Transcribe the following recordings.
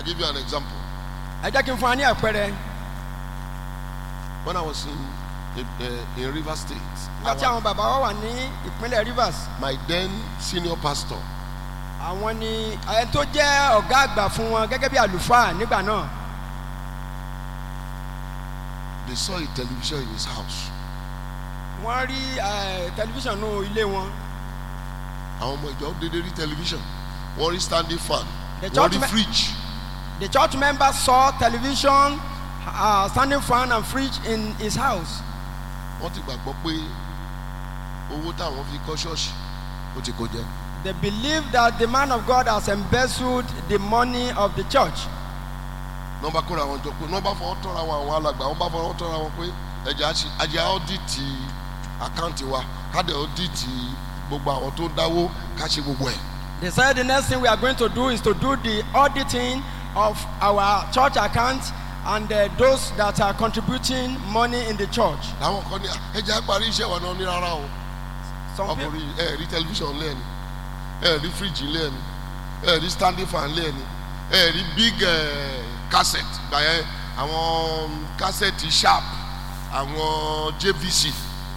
give you an example. ẹ jẹ́ kí n fún wa ní àpẹẹrẹ. When I was in Rivers State, nígbà tí àwọn bàbá wa wà ní ìpínlẹ̀ Rivers, my then senior pastor, àwọn ni ẹni tó jẹ́ ọ̀gá àgbà fún wọn gẹ́gẹ́ bí àlùfáà nígbà náà. they saw a television in his house. wọ́n rí tẹlifíṣàn nù ilé wọn. Àwọn ọmọ ìjọ dédé rí television, wọ́n rí standing fan, The wọ́n church rí fridge. The church members saw television, standing fan and fridge in his house. Wọ́n ti gbàgbọ́ pé owó táwọn fi kọ́ ṣọ́ọ̀ṣì ó ti kó jẹ. They believe that the man of God has embezzled the money of the church. Nọ́mbà kóra wọn jọ pé nọ́mbà fọwọ́ tọ́ra wọn àwọn alàgbà wọ́n bá fọwọ́ tọ́ra wọn pé ẹ̀jẹ̀ ọ́dìtì àkáǹtì wa káàdì ọ́dìtì gbogbo àwọn tó ń dáwó ká ṣe gbogbo ẹ̀. They said the next thing we are going to do is to do the auditing of our church accounts and those that are contributing money in the church. Láwọn kan ní ẹ̀jẹ̀ àparí iṣẹ́ wọn náà ní rárá o. Some people, Ọkùnrin rí tẹlifíṣàn lẹ́ẹ̀ni, rí fíríjì lẹ́ẹ̀ni, rí standing fan lẹ́ẹ̀ni, rí big cassette gbàyẹn àwọn cassette sharp àwọn JVC.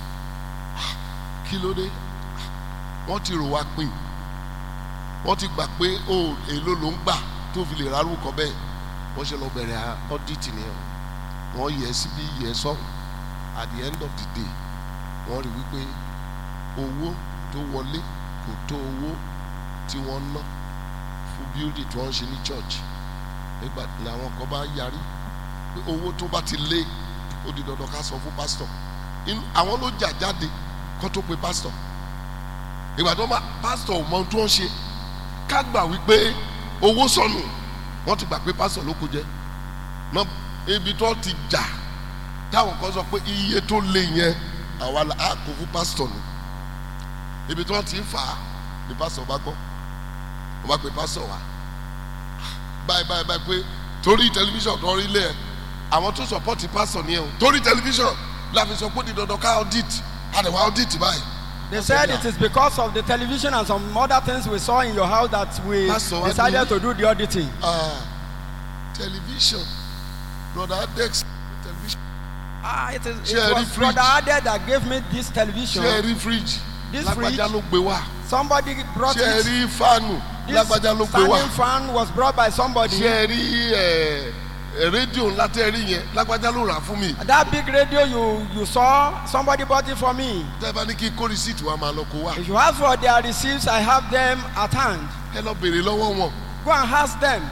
Kí ló dé? Wọ́n ti rò wá pin. Wọ́n ti gbà pé èlò ló ń gbà tó fi lè rárúkọ bẹ́ẹ̀. Wọ́n ṣe lọ bẹ̀rẹ̀ audit nìyẹn. Wọ́n yẹ síbí yẹ sọ́hùn. At the end of the day, wọ́n rí wípé owó tó wọlé kò tó owó tí wọ́n ná fún building tí wọ́n ń ṣe ní church. Nígbà tí àwọn kan bá yarí pé owó tó bá ti lé ó di dandan ká sọ fún pastor. Àwọn ló jà jáde kó tó pe pastor. Ìgbà tó máa pastor ò mọ ohun tó ń ṣe ká gbà wípé owó sọnù wọ́n ti gbà pé pastor ló kó jẹ. Ibi tó ti jà táwọn kan sọ pé iye tó lé yẹn àwa là á kó fún pastor ni. Ibi tí wọ́n ti ń fà á ni pastor bá gbọ́ wọ́n bá pe pastor wá báyìí pé torí tẹlifíṣàn tó rí lé ẹ àwọn tó support pastor ni ẹ o torí tẹlifíṣàn la fi sọ pé di dandan ká audit àdèwà audit báyìí. They said it is because of the television and some other things we saw in your house that we decided to do the auditing. Television, Brother Adex television. It was Brother Ade that gave me this television. Ṣé fridge? This fridge. Lágbájá ló gbé wá. Somebody brought it. Ṣé fáànù? Lágbájá ló gbé wá. This standing fan was brought by somebody. Ṣé rédíò ńlá tẹ́ rí yẹn lágbájá ló rà fún mi. That big radio you saw, somebody bought it for me. Tẹ́ bá ní kí kó receipt wa máa lọ kó wá. If you ask for their receipts, I have them at hand. Ẹ lọ béèrè lọ́wọ́ wọn. Go and ask them.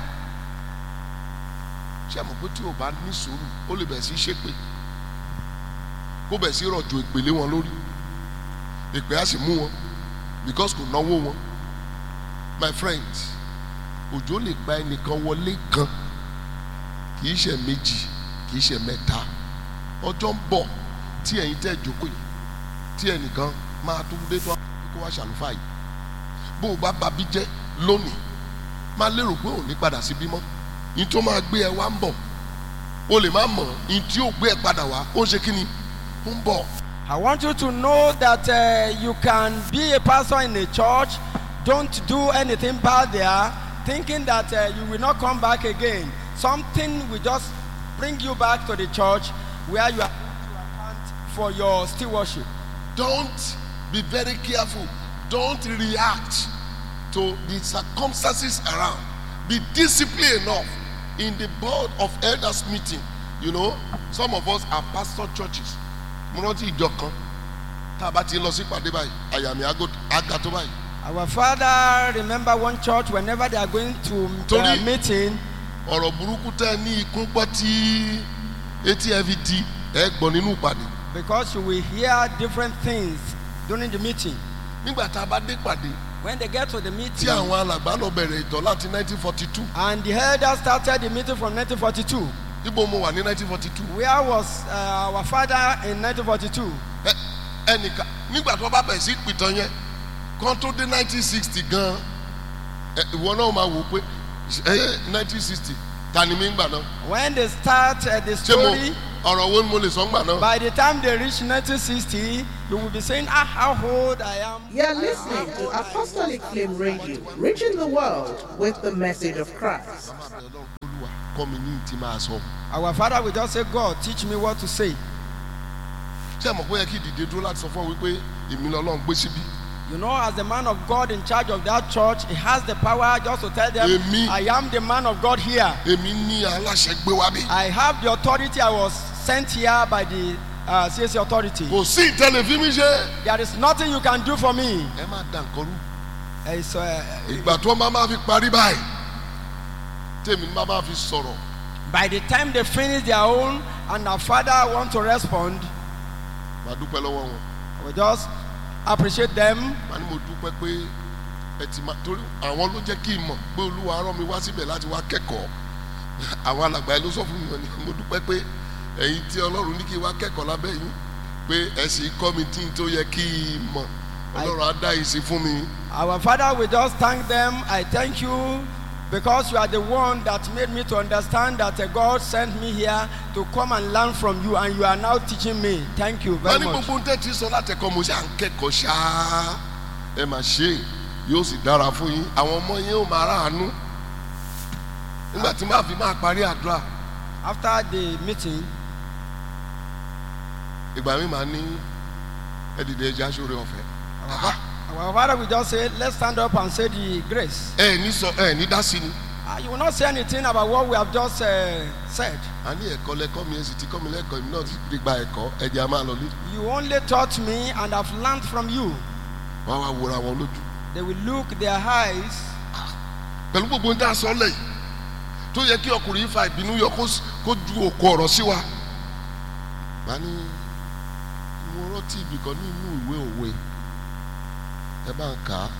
Ṣé àmọ̀ pé tí o bá ní sùúrù ó lè bẹ̀ sí ṣépè kó bẹ̀ sí rọ̀jò ìpèlé wọn lórí ìpè á sì mú wọn because kò náwó wọn. My friends, òjò lè gba ẹnìkan wọlé kan kì í ṣe méjì kì í ṣe mẹ́ta ọjọ́ ń bọ̀ tí ẹ̀yin tẹ́ jókòó yìí tí ẹnìkan máa tún dé tó kó wá ṣàlùfáà yìí bó o bá babí jẹ́ lónìí máa lérò pé ò ní padà sí bímọ ní tó máa gbé ẹ wá ń bọ̀ o lè má mọ̀ ní tí ó gbé ẹ padà wá ó ń ṣe kí ni ó ń bọ̀. I want you to know that you can be a pastor in a church. Don't do anything bad there, thinking that you will not come back again. Something will just bring you back to the church where you are going to account for your stewardship. Don't be very careful. Don't react to the circumstances around. Be disciplined enough in the board of elders meeting. You know, some of us are pastor churches. Mo rántí ìjọ kan tá a bá ti lọ sí ìpàdé báyìí àyà mi àga tó báyìí. Our father remember one church whenever they are going to meeting. Ọ̀rọ̀ burúkú tẹ́ ní ikún gbọ́ tí etí ẹ fi di ẹ gbọ́ nínú ìpàdé. Because you will hear different things during the meeting. Nígbà tá a bá dé ìpàdé. When they get to the meeting. Tí àwọn alàgbà lọ bẹ̀rẹ̀ ìtọ́ láti 1942. And the elders started the meeting from 1942. Ibo mo wà ní 1942. Where was our father in 1942? Ẹnìkan nígbà tó bá bẹ̀rẹ̀ sí pìtàn yẹn kan tó dé 1960 gan ìwọ náà máa wò pé 1960 ta ni mi ń gbà náà. When they start the story ọ̀rọ̀ wo ni mo lè sọ ńgbà náà. By the time they reach 1960, you will be saying, how old I am. You're listening to Apostolic Flame Radio, reaching the world with the message of Christ. Olúwa kọ́ mi ní ìtì máa sọ. Our father will just say, God, teach me what to say. ṣé ẹ mọ̀ pé ó yẹ kí ìdìde dúró láti sọ fún ọ wípé èmi lọ́lọ́run gbé síbí. You know, as the man of God in charge of that church, he has the power just to tell them, Èmi. I am the man of God here. èmi ní aláṣẹ gbé wá bí. I have the authority. I was sent here by the CAC authority. kò sí ìtẹ́lẹ̀ fi mí ṣe. There is nothing you can do for me. ẹ má dà nǹkan rú. It's, ìgbà tó máa fi parí báyìí tèmi máa fi sọ̀rọ̀. by the time they finish their own and our father want to respond, màá dúpẹ́ lọ́wọ́ wọn. we just appreciate them. màá ní mo dúpẹ́ pé ẹ ti máa torí àwọn ló jẹ́ kí n mọ̀ pé Olúwa rán mi wá síbẹ̀ láti wá kẹ́kọ̀ọ́. àwọn alàgbà yẹn ló sọ fún mi wọn ni mo dúpẹ́ pé ẹ̀yin tí Ọlọ́run ní kí n wá kẹ́kọ̀ọ́ lábẹ́ yín pé ẹ sì kọ́ mi tí n tó yẹ kí n mọ̀ Ọlọ́run á dá ìsìn fún mi. Our father will just thank them. I thank you because you are the one that made me to understand that God sent me here to come and learn from you, and you are now teaching me. Thank you very wọ́n ní much. gbogbo ń tẹ́tí sọ látẹ̀kọ́ mo ṣe à ń kẹ́kọ̀ọ́ ṣáá ẹ mà ṣe yóò sì dára fún yín àwọn ọmọ yín ó máa ráàánú nígbà tí màá fi máa parí àdúrà After the meeting, ìgbà mi máa ní ẹ dìde ẹja sórí ọ̀fẹ́ our father will just say, let's stand up and say the grace. ẹ ní sọ ẹ ní dá sí ni You will not say anything about what we have just said. a ní ẹ̀kọ́ lẹ́kọ́ mi ẹ sì ti kọ́ mi lẹ́kọ̀ọ́ èmi náà ti gba ẹ̀kọ́ ẹ̀jẹ̀ a máa lọ lé You only taught me and I've learned from you. wọ́n á wá wòra wọn lójú They will look their eyes. pẹ̀lú gbogbo ń dá sọ lẹ́yìn tó yẹ kí ọkùnrin fa ìbínú yọ kó ju òkú ọ̀rọ̀ sí wa. Màá ní mo rántí ibìkan nínú ìwé òwe ẹ bá ń kà á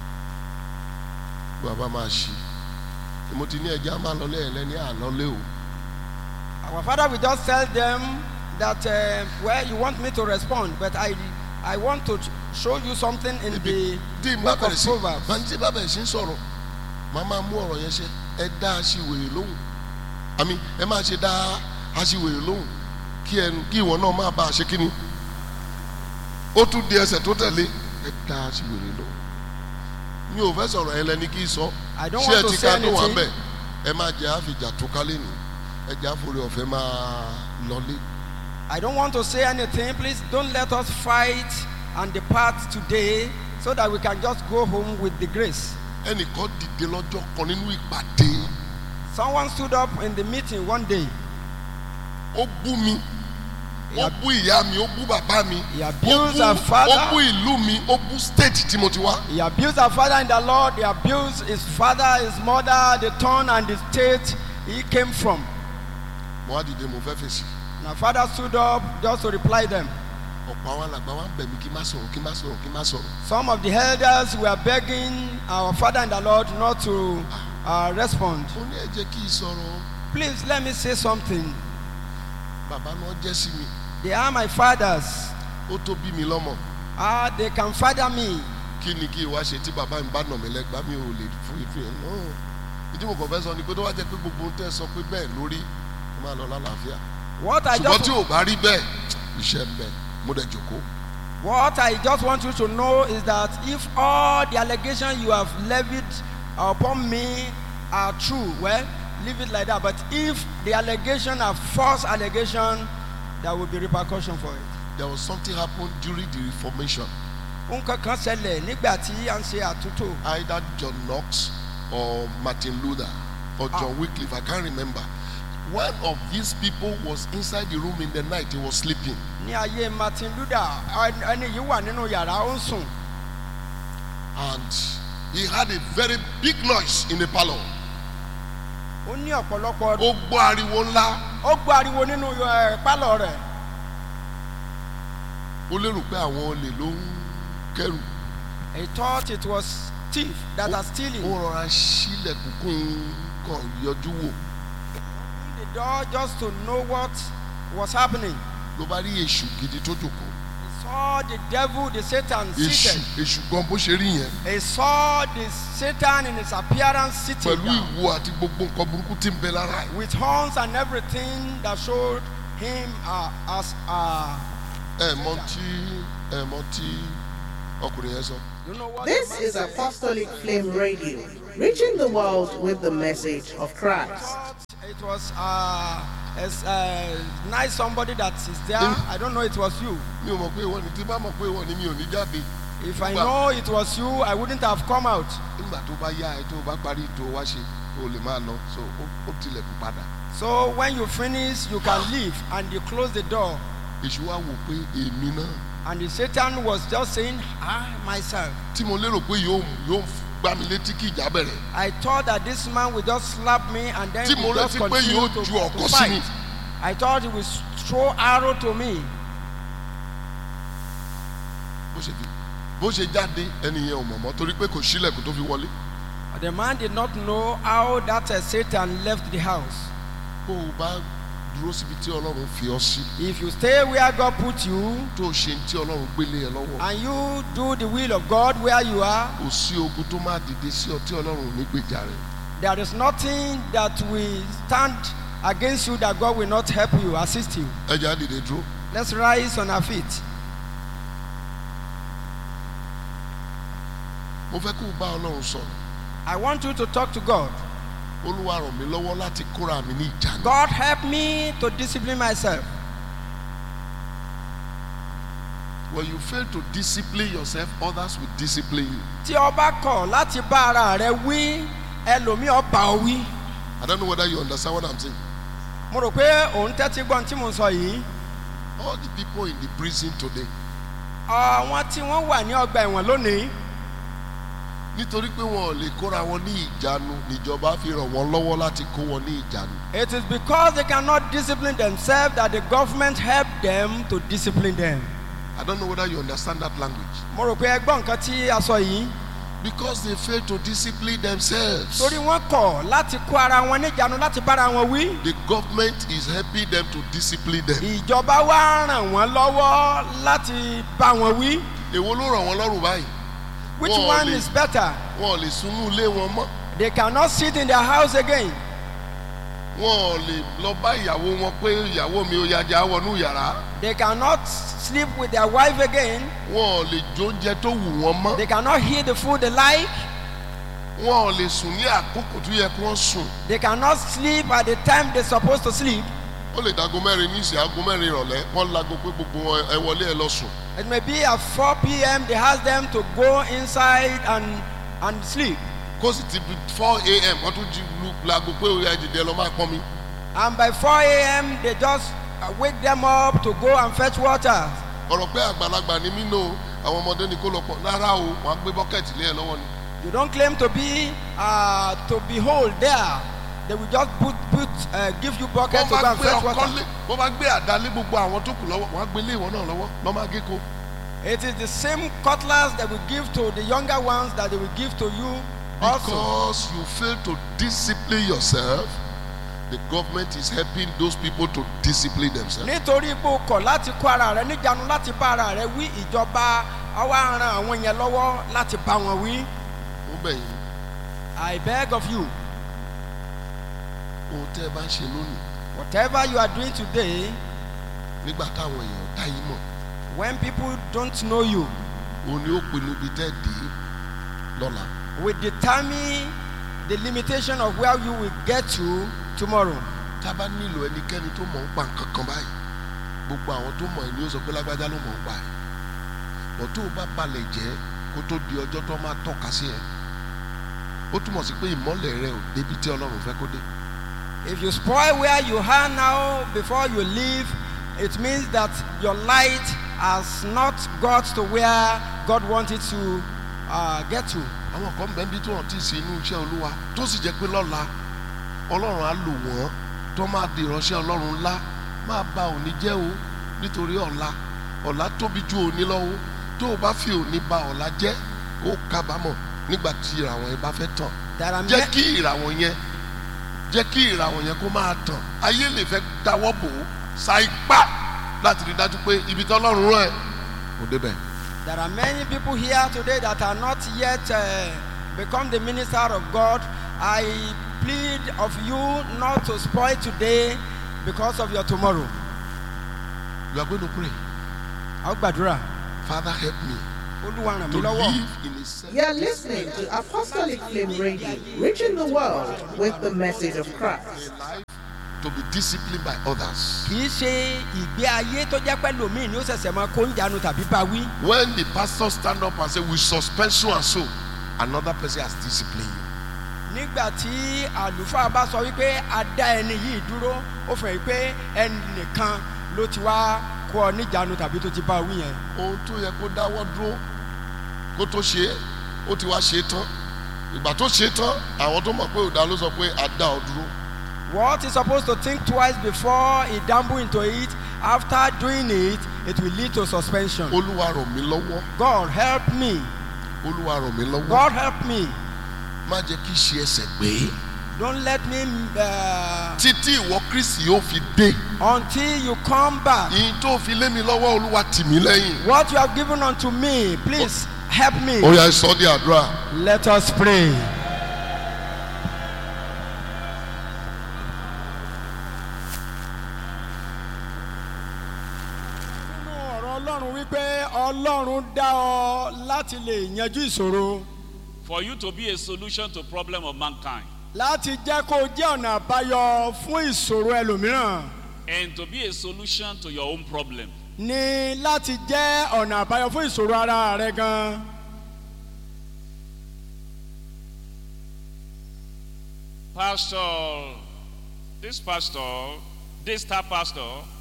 bàbá máa ṣí mo ti ní ẹja máa lọ lẹ́yìn ní àlọ́lé o. Our father will just tell them that, well, you want me to respond, but I want to show you something in the tí n bá book of bẹ̀rẹ̀ sí Proverbs. máa ń tí bá bẹ̀rẹ̀ sí ń sọ̀rọ̀ màá máa mú ọ̀rọ̀ yẹn ṣe ẹ dá aṣiwèrè lóhùn àmì ẹ máa ṣe dá aṣiwèrè lóhùn kí ìwọ náà máa bá a ṣe kíni ó tún di ẹsẹ̀ tó tẹ̀lé ẹ dá aṣiwèrè lóhùn mi ò fẹ́ sọ̀rọ̀ ẹ lẹ́ni kí n sọ I don't ṣé want ẹ to ti say ká tó wà anything. bẹ́ẹ̀ ẹ máa jẹ́ àfìjà tó kálé nì ẹ jẹ́ àforí ọ̀fẹ́ máa lọlé. I don't want to say anything. Please don't let us fight and depart today so that we can just go home with the grace. ẹnìkan dìde lọ́jọ́ kan nínú ìpàdé Someone stood up in the meeting one day. ó bú mi ó bú ìyá mi ó bú bàbá mi He ó abused our father. bú ìlú mi ó bú state tí mo ti wá. He abused our father in the Lord. He abused his father, his mother, the town and the state he came from. mo wá dìde mo fẹ́ fèsì And our father stood up just to reply them. ọ̀pọ̀ àwọn alàgbà wa ń bẹ̀ mí kí n má sọ̀rọ̀ kí n má sọ̀rọ̀ kí n má sọ̀rọ̀. Some of the elders were begging our father in the Lord not to respond. ó ní ẹ jẹ́ kí n sọ̀rọ̀ Please let me say something. bàbá náà jẹ́ sí mi They are my fathers. ó tó bí mi lọ́mọ They can father me. kí ni kí n wá ṣe tí bàbá mi bá nà mí lẹ́gbàá mi ò lè fún ìfihàn náà ìdí mo kàn fẹ́ sọ ni pé tó wá jẹ́ pé gbogbo ohun tẹ́ sọ pé bẹ́ẹ̀ lórí ó máa lọ lálàáfíà What I ṣùgbọ́n tí just ò bá rí bẹ́ẹ̀ iṣẹ́ ń bẹ mo dẹ̀ jòkó. want you to know is that if all the allegations you have levied upon me are true, well, leave it like that. But if the allegation are false allegation, there will be repercussion for it. There was something happened during the Reformation. Nǹkan kan ṣẹlẹ̀ nígbà tí à ń ṣe àtúntò. Either John Knox or Martin Luther or John Wycliffe, I can't remember. One of these people was inside the room in the night, he was sleeping. Ní ayé Martin Luther, ẹni yìí wà nínú yàrá ó ń sùn. And he had a very big noise in the parlor. Ó ní ọ̀pọ̀lọpọ̀. Ó gbọ́ ariwo ńlá. Ó gbọ́ ariwo nínú pálọ̀ rẹ̀. Ó lérò pé àwọn olè ló ń kẹ́rù. He thought it was thief that are stealing. Ó rọra ṣílẹ̀kùn kàn yọjú wò. Opened the door just to know what was happening. Ló bá rí èṣù gidi tó jókòó. He saw the devil, the Satan seated. Èṣù gan bó ṣe rí yẹn. He saw the Satan in his appearance sitting Pẹ̀lú down, ìwo àti gbogbo nǹkan burúkú tí ń bẹ lára ẹ̀. with horns and everything that showed him as ẹ mọ tí ọkùnrin yẹn sọ. you know what? This the man is said? Apostolic Flame Radio, reaching the world with the message of Christ. It was nice somebody that is there. I don't know it was you. mi ò mọ̀ pé ìwọ ni tí bá mọ̀ pé ìwọ ni mi ò ní jáde. If I know it was you, I wouldn't have come out. nígbà tó bá yá ẹ tó bá parí tó wá ṣe o lè máa lọ so ó tilẹ̀kùn padà. So when you finish, you can leave, and you close the door. èṣù wá wò pé èmi náà And the Satan was just saying, myself. tí mo lérò pé yóò gbá mi létí kí ìjà bẹ̀rẹ̀. I thought that this man would just slap me and then Tí he mo would just rántí pé continue yóò ju to ọ̀kọ̀ sí mi. fight. I thought he would throw arrow to me. bó ṣe jáde ẹni yẹn ò mọ̀ mọ́ torí pé kò sílẹ̀kùn tó fi wọlé. The man did not know how that Satan left the house. bó o bá dúró síbi tí ọlọ́run fi ọ sí If you stay where God put you tó ṣe tí ọlọ́run gbélé ẹ lọ́wọ́ and you do the will of God where you are, kò sí ogun tó máa dìde sí ọ tí ọlọ́run ò ní gbèjà rẹ̀. there is nothing that will stand against you that God will not help you, assist you. ẹ jẹ́ á dìde dúró. Let's rise on our feet. mo fẹ́ kó o bá ọlọ́run sọ̀rọ̀. I want you to talk to God. olúwa ràn mí lọ́wọ́ láti kóra mi ní ìjánu. God help me to discipline myself. when you fail to discipline yourself others will discipline you. Tí o bá kọ̀ láti bá ara rẹ wí, ẹlòmíì ó bá ọ wí. I don't know whether you understand what I'm saying. Mo rò pé òun tẹ́tí gbọ́n tí mo sọ yìí. all the people in the prison today Àwọn tí wọ́n wà ní ọgbà ẹ̀wọ̀n lónìí, nítorí pé wọn ò lè kóra wọn ní ìjánu níjọba fi ràn wọ́n lọ́wọ́ láti kó wọn ní ìjánu. it is because they cannot discipline themselves that the government help them to discipline them. I don't know whether you understand that language. Mo rò pé ẹ gbọ́ nǹkan tí a sọ yìí. Because they fail to discipline themselves. Torí wọ́n kọ̀ láti kó ara wọn níjànú láti bára wọn wí. The government is helping them to discipline them. Ìjọba wa ràn wọ́n lọ́wọ́ láti bá wọn wí. Èwo ló ràn wọ́n lọ́rùn báyìí? Which Wọ́n one lè- is better? Wọn ò lè sunú ilé wọn mọ́. They cannot sit in their house again. Wọn ò lè lọ bá ìyàwó wọn pé ìyàwó mi ò yájà wọnú yàrá. They cannot sleep with their wife again. Wọn ò lè jóúnjẹ tó wù wọ́n mọ́. They cannot eat the food they like. Wọn ò lè sùn ní àkókò tó yẹ kí wọ́n sùn. They cannot sleep at the time they're supposed to sleep. Ó lè dago mẹ́rin ní ìsìn aago mẹ́rin ìrọ̀lẹ́ wọ́n lago pé gbogbo wọn ẹ wọlé ẹ lọ sùn. It may be at 4 p.m. they ask them to go inside and sleep. Kó sì ti bi 4 a.m. wọ́n tún jí lu lago pé ó yẹ dìde lọ máa pọ́n mi. And by 4 a.m. they just wake them up to go and fetch water. Ọ̀rọ̀ pé àgbàlagbà ni mí nò àwọn ọmọdé ni kó lọ pọ̀ rárá o wọ́n á gbé bọ́kẹ́tì lé ẹ lọ́wọ́ ni. You don't claim to be old there. They will just give you bucket to go and fetch water. Wọ́n bá gbé àdálé gbogbo àwọn tó kù lọ́wọ́ wọ́n á gbé lé ìwọ náà lọ́wọ́ lọ́ máa gé ko. It is the same cutlass that we give to the younger ones that they will give to you also. Because you fail to discipline yourself, the government is helping those people to discipline themselves. Nítorí pé o kọ̀ láti kó ara rẹ níjànú láti bá ara rẹ wí, ìjọba á wá ran àwọn yẹn lọ́wọ́ láti bá wọn wí. Ó bẹ̀ yín I beg of you, ohun tẹ́ ẹ bá ń ṣe lónìí whatever you are doing today, nígbà táwọn èèyàn dá yín mọ̀ when people don't know you, òun ni ó pinnu ibi tẹ́ dé lọ́la. will determine the limitation of where you will get to tomorrow. Tá a bá nílò ẹnikẹ́ni tó mọ̀ ń pa nǹkan kan báyìí gbogbo àwọn tó mọ̀ ẹ́ ni ó sọ pé lágbájá ló mọ̀ ń pa ẹ̀. Bọ̀ tó o bá balẹ̀ jẹ́ kó tó di ọjọ́ tó máa tọ́ka sí ẹ ó túmọ̀ sí pé ìmọ́lẹ̀ rẹ ò débi tí Ọlọ́run fẹ́ kó dé. If you spoil where you are now before you leave, it means that your light has not got to where God wanted to get to. Àwọn kan bẹ́ẹ̀ bí tí wọ́n ti ṣe inú iṣẹ́ Olúwa tó sì jẹ́ pé lọ́la Ọlọ́run á lò wọ́n tó máa di ìránṣẹ́ Ọlọ́run ńlá máa ba òní jẹ́ o nítorí ọ̀la tóbi ju òní lọ́wọ́ tó o bá fi òní ba ọ̀la jẹ́ ó kábàámọ̀ nígbà tí ìràwọ̀ yẹn bá fẹ́ tàn. Jẹ́ kí ìràwọ̀ yẹn kó máa tàn ayé lè fẹ́ dáwọ́ bò ó sa ipá láti rí dájú pé ibi tí Ọlọ́run rán ẹ kò débẹ̀. There are many people here today that are not yet become the minister of God. I plead of you not to spoil today because of your tomorrow. You are going to pray. a ó gbàdúrà. Father, help me Olúwa ràn to mí lọ́wọ́. live in a self. You're listening to Apostolic Flame Radio, reaching the world with the message of Christ. Life to be disciplined by others. kì í ṣe ìgbé ayé tó jẹ́ pé lòmíì ni ó ṣẹ̀ṣẹ̀ máa kó ń jánu tàbí bá wí. When the pastor stand up and say we suspend so and so, another person has disciplined you. nígbà tí àlùfáà bá sọ wípé a dá ẹni yìí dúró ó fẹ́ pé ẹnìkan ló ti wá kó ọ níjànú tàbí tó ti bá wí yẹn. Ohun tó yẹ kó dáwọ́ dúró kó tó ṣe é, ó ti wá ṣe é tán. Ìgbà tó ṣe é tán, àwọn tó mọ̀ pé ò dá ló sọ pé a dá ọ dúró. What he's supposed to think twice before he dabble into it, after doing it, it will lead to suspension. Olúwa ràn mí lọ́wọ́. God help me. Olúwa ràn mí lọ́wọ́. God help me. Má jẹ́ kí ṣe ẹsẹ̀ gbé. Don't let me Títí ìwọ Kristi yóò fi dé. until you come back. Ìyìn tó fi lé mi lọ́wọ́ Olúwa tì mí lẹ́yìn. What you have given unto me, please help me. Ó yá sọ di àdúrà. Let us pray. Nínú ọ̀rọ̀ Ọlọ́run wípé Ọlọ́run dá ọ láti lè yanjú ìṣòro. For you to be a solution to problem of mankind. Láti jẹ́ kó jẹ́ ọ̀nà àbáyọ fún ìṣòro ẹlòmíràn. And to be a solution to your own problem. Ní láti jẹ́ ọ̀nà àbáyọ fún ìṣòro ara rẹ gan. Pastor, this star pastor,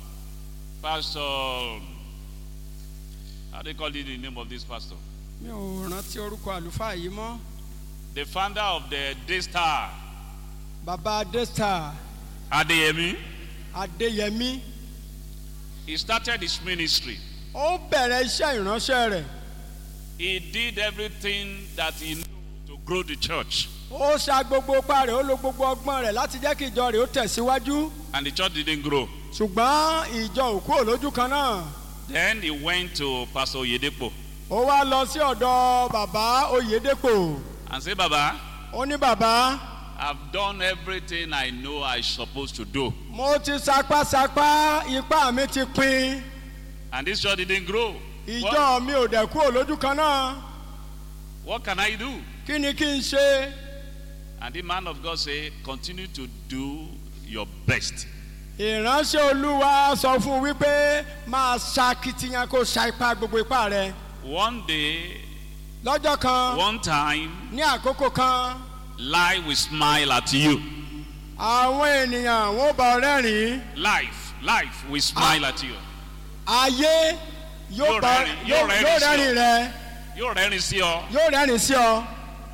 how do you call it the name of this pastor? Mi ò rántí orúkọ àlùfáà yìí mọ́. The founder of the Daystar, Bàbá Adéstar Adeyemi, Adéyẹmí. he started his ministry. Ó bẹ̀rẹ̀ iṣẹ́ ìránṣẹ́ rẹ̀. He did everything that he knew to grow the church. Ó sa gbogbo ipá rẹ̀, ó lo gbogbo ọgbọ́n rẹ̀ láti jẹ́ kí ìjọ rẹ̀ ó tẹ̀síwájú. And the church didn't grow. Ṣùgbọ́n ìjọ ò kúrò lójú kan náà. Then he went to Pastor Oyedepo Ó wá lọ sí ọ̀dọ̀ bàbá Oyèdépò. and said, Baba, Ó ní bàbá, I've done everything I know I'm supposed to do. mo ti sapásapá, ipá mi ti pin. And this church didn't grow. Ìjọ mi ò dẹ̀ kúrò lójú kan náà. What can I do? Kí ni kí n ṣe? And the man of God said, continue to do your best. Ìránṣẹ́ Olúwa sọ fún un wípé máa ṣakitiyan kó sa ipá gbogbo ipá rẹ̀. One day, Lọ́jọ́ kan, one time, ní àkókò kan, life will smile at you. àwọn ènìyàn wọ́n bá ọ rẹ́rìn-ín. Life will smile at you. Ayé yóò rẹ́rìn rẹ. Yóò rẹ́rìn sí ọ. Yóò rẹ́rìn sí ọ.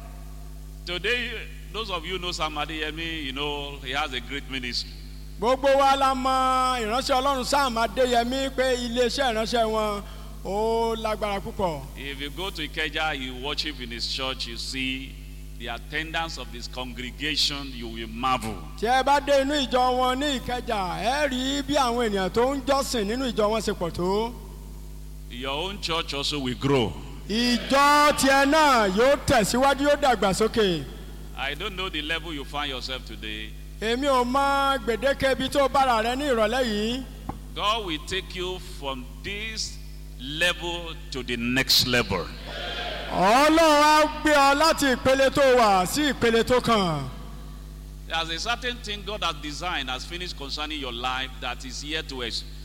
Today, those of you know Sam Adeyemi, you know he has a great ministry. Gbogbo wa la mọ ìránṣẹ́ Ọlọ́run Sam Adéyẹmí pé iléeṣẹ́ ìránṣẹ́ wọn ó lágbára púpọ̀. If you go to Ikeja, you worship in his church, you see the attendance of this congregation, you will marvel. Tí ẹ bá dé inú ìjọ wọn ní Ìkẹjà, ẹ rí bí àwọn ènìyàn tó ń jọ́sìn nínú ìjọ wọn ṣe pọ̀ tó. Your own church also will grow. Ìjọ tiẹ̀ náà yóò tẹ̀síwájú, yóò dàgbàsókè. I don't know the level you find yourself today. Èmi ò mọ gbèdéke ibi tó bára rẹ ní ìrọ̀lẹ́ yìí. God will take you from this level to the next level. Ọlọ́run á gbé ọ láti ìpele tó wà sí ìpele tó kàn. There's a certain thing God has designed, has finished concerning your life that is here to,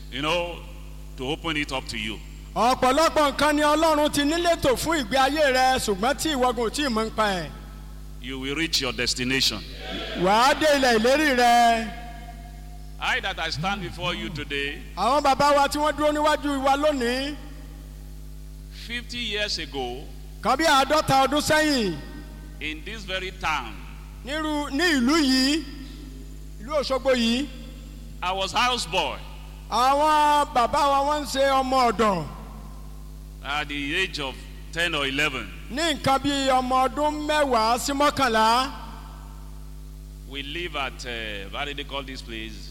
to open it up to you. Ọ̀pọ̀lọpọ̀ nǹkan ni Ọlọ́run ti nílétò fún ìgbé ayé rẹ ṣùgbọ́n tí ìwọ́gun ò tí ì mọ̀ nípa ẹ̀. You will reach your destination. Wàá dé ilẹ̀ ìlérí rẹ. I that I stand before you today, Àwọn bàbá wa tí wọ́n dúró níwájú wa lónìí, 50 years ago, kan bí 50 ọdún sẹ́yìn, in this very town, ní ìlú yìí, ìlú Òṣogbo yìí, I was houseboy àwọn bàbá wa wọ́n ń ṣe ọmọ ọ̀dọ̀ at the age of 10 or 11. ní nǹkan bí ọmọ ọdún 10 sí 11. We live at, how do they call this place?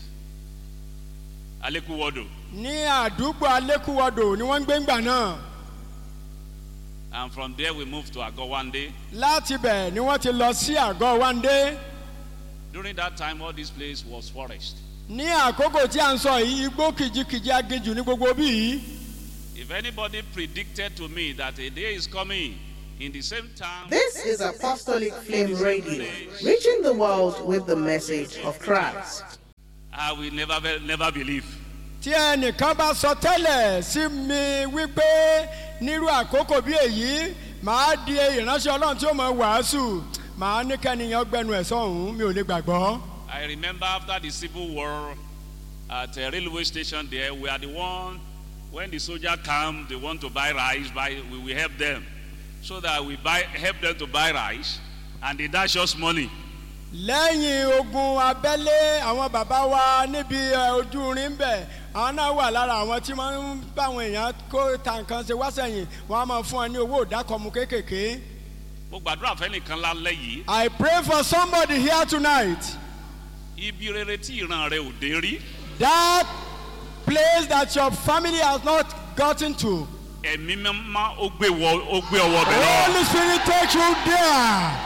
Alekuwodo. Ní àdúgbò Alékúwọdò ni wọ́n ń gbé ńgbà náà. And from there we moved to Agowande. Láti bẹ̀ ni wọ́n ti lọ sí àgọ́ Wándé. During that time, all this place was forest. Ní àkókò tí a ń sọ yìí, igbó kìjikìji aginjù ní gbogbo bí yìí. If anybody predicted to me that a day is coming in the same time, This is Apostolic Flame Radio, reaching the world with the message of Christ. I will never believe. Tí ẹnìkan bá sọ tẹ́lẹ̀ sí mi wípé nírú àkókò bí èyí, màá di ìránṣẹ́ Ọlọ́run tí ó mọ wàásù, màá ní kẹ́niyàn gbẹnu ẹ̀ sọ́hún, mi ò lè gbàgbọ́. I remember after the Civil War at a railway station there, we are the one, when the soldier come, they want to buy rice, we will help them. So that we help them to buy rice, and they dash us money. Lẹ́yìn ogun abẹ́lé àwọn bàbá wa níbi ojú irin bẹ̀, àwọn náà wà lára àwọn tí wọ́n ń bá àwọn èèyàn kó ta nǹkan ṣe wá sẹ́yìn, wọ́n á máa fún ọ ní owó ìdákọ̀mú kéékèèké. Mo gbàdúrà fẹ́nìkan lálẹ́ yìí. I pray for somebody here tonight. Ibi rere tí ìran rẹ ò dé rí. That place that your family has not gotten to. Ẹ̀mí mímọ́ ó gbé ọwọ́ bẹ̀ lọ. Holy Spirit take you there.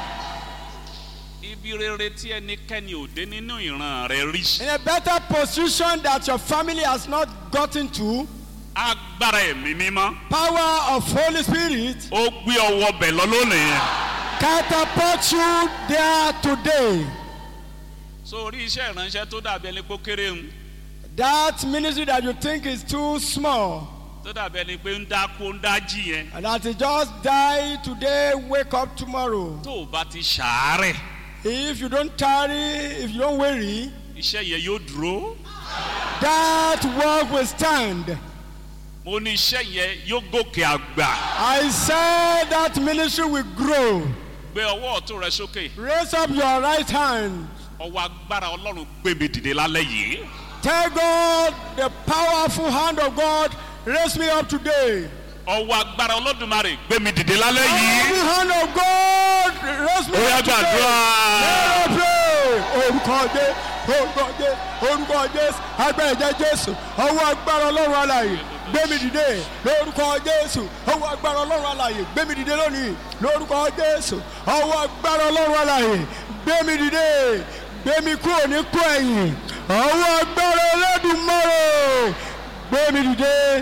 Ibi rere tí ẹnikẹ́ni ò dé nínú ìran rẹ rí. In a better position that your family has not gotten to. Agbára ẹ̀mí mímọ́. Power of Holy Spirit. Ó gbé ọwọ́ bẹ̀ lọ lónìí. Catapult you there today. So orí iṣẹ́ ìránṣẹ́ tó dàbí ẹni pé ó kéré ń. That ministry that you think is too small. Tó dàbí ẹni pé ń dákú ń dájí yẹn. And that you just die today, wake up tomorrow. Tó o bá ti ṣàárẹ̀. If you don't tarry, if you don't worry. Iṣẹ́ yẹn yóò dúró. That work will stand. Mo ní iṣẹ́ yẹn yóò gòkè àgbà. I said that ministry will grow. Gbé ọwọ́ ọ̀tún rẹ sókè. Raise up your right hand. Ọwọ́ agbára Ọlọ́run gbé mi dìde lálẹ́ yìí. Tell God, the powerful hand of God, raise me up today. Ọwọ́ agbára Olódùmarè gbé mi dìde lálẹ́ yìí. The hand of God, raise me Ó yá up today. gbàdúrà. Orúkọ Jésù, orúkọ Jésù, orúkọ Jésù, agbára ẹ̀jẹ̀ Jésù, ọwọ́ agbára Ọlọ́run alààyè, gbé mi dìde lórúkọ Jésù, ọwọ́ agbára Ọlọ́run alààyè, gbé mi dìde lónìí lórúkọ Jésù, ọwọ́ agbára Ọlọ́run alààyè, gbé mi dìde, gbé mi kúrò ní kú ẹ̀yìn, ọwọ́ agbára Olódùmarè, gbé mi dìde.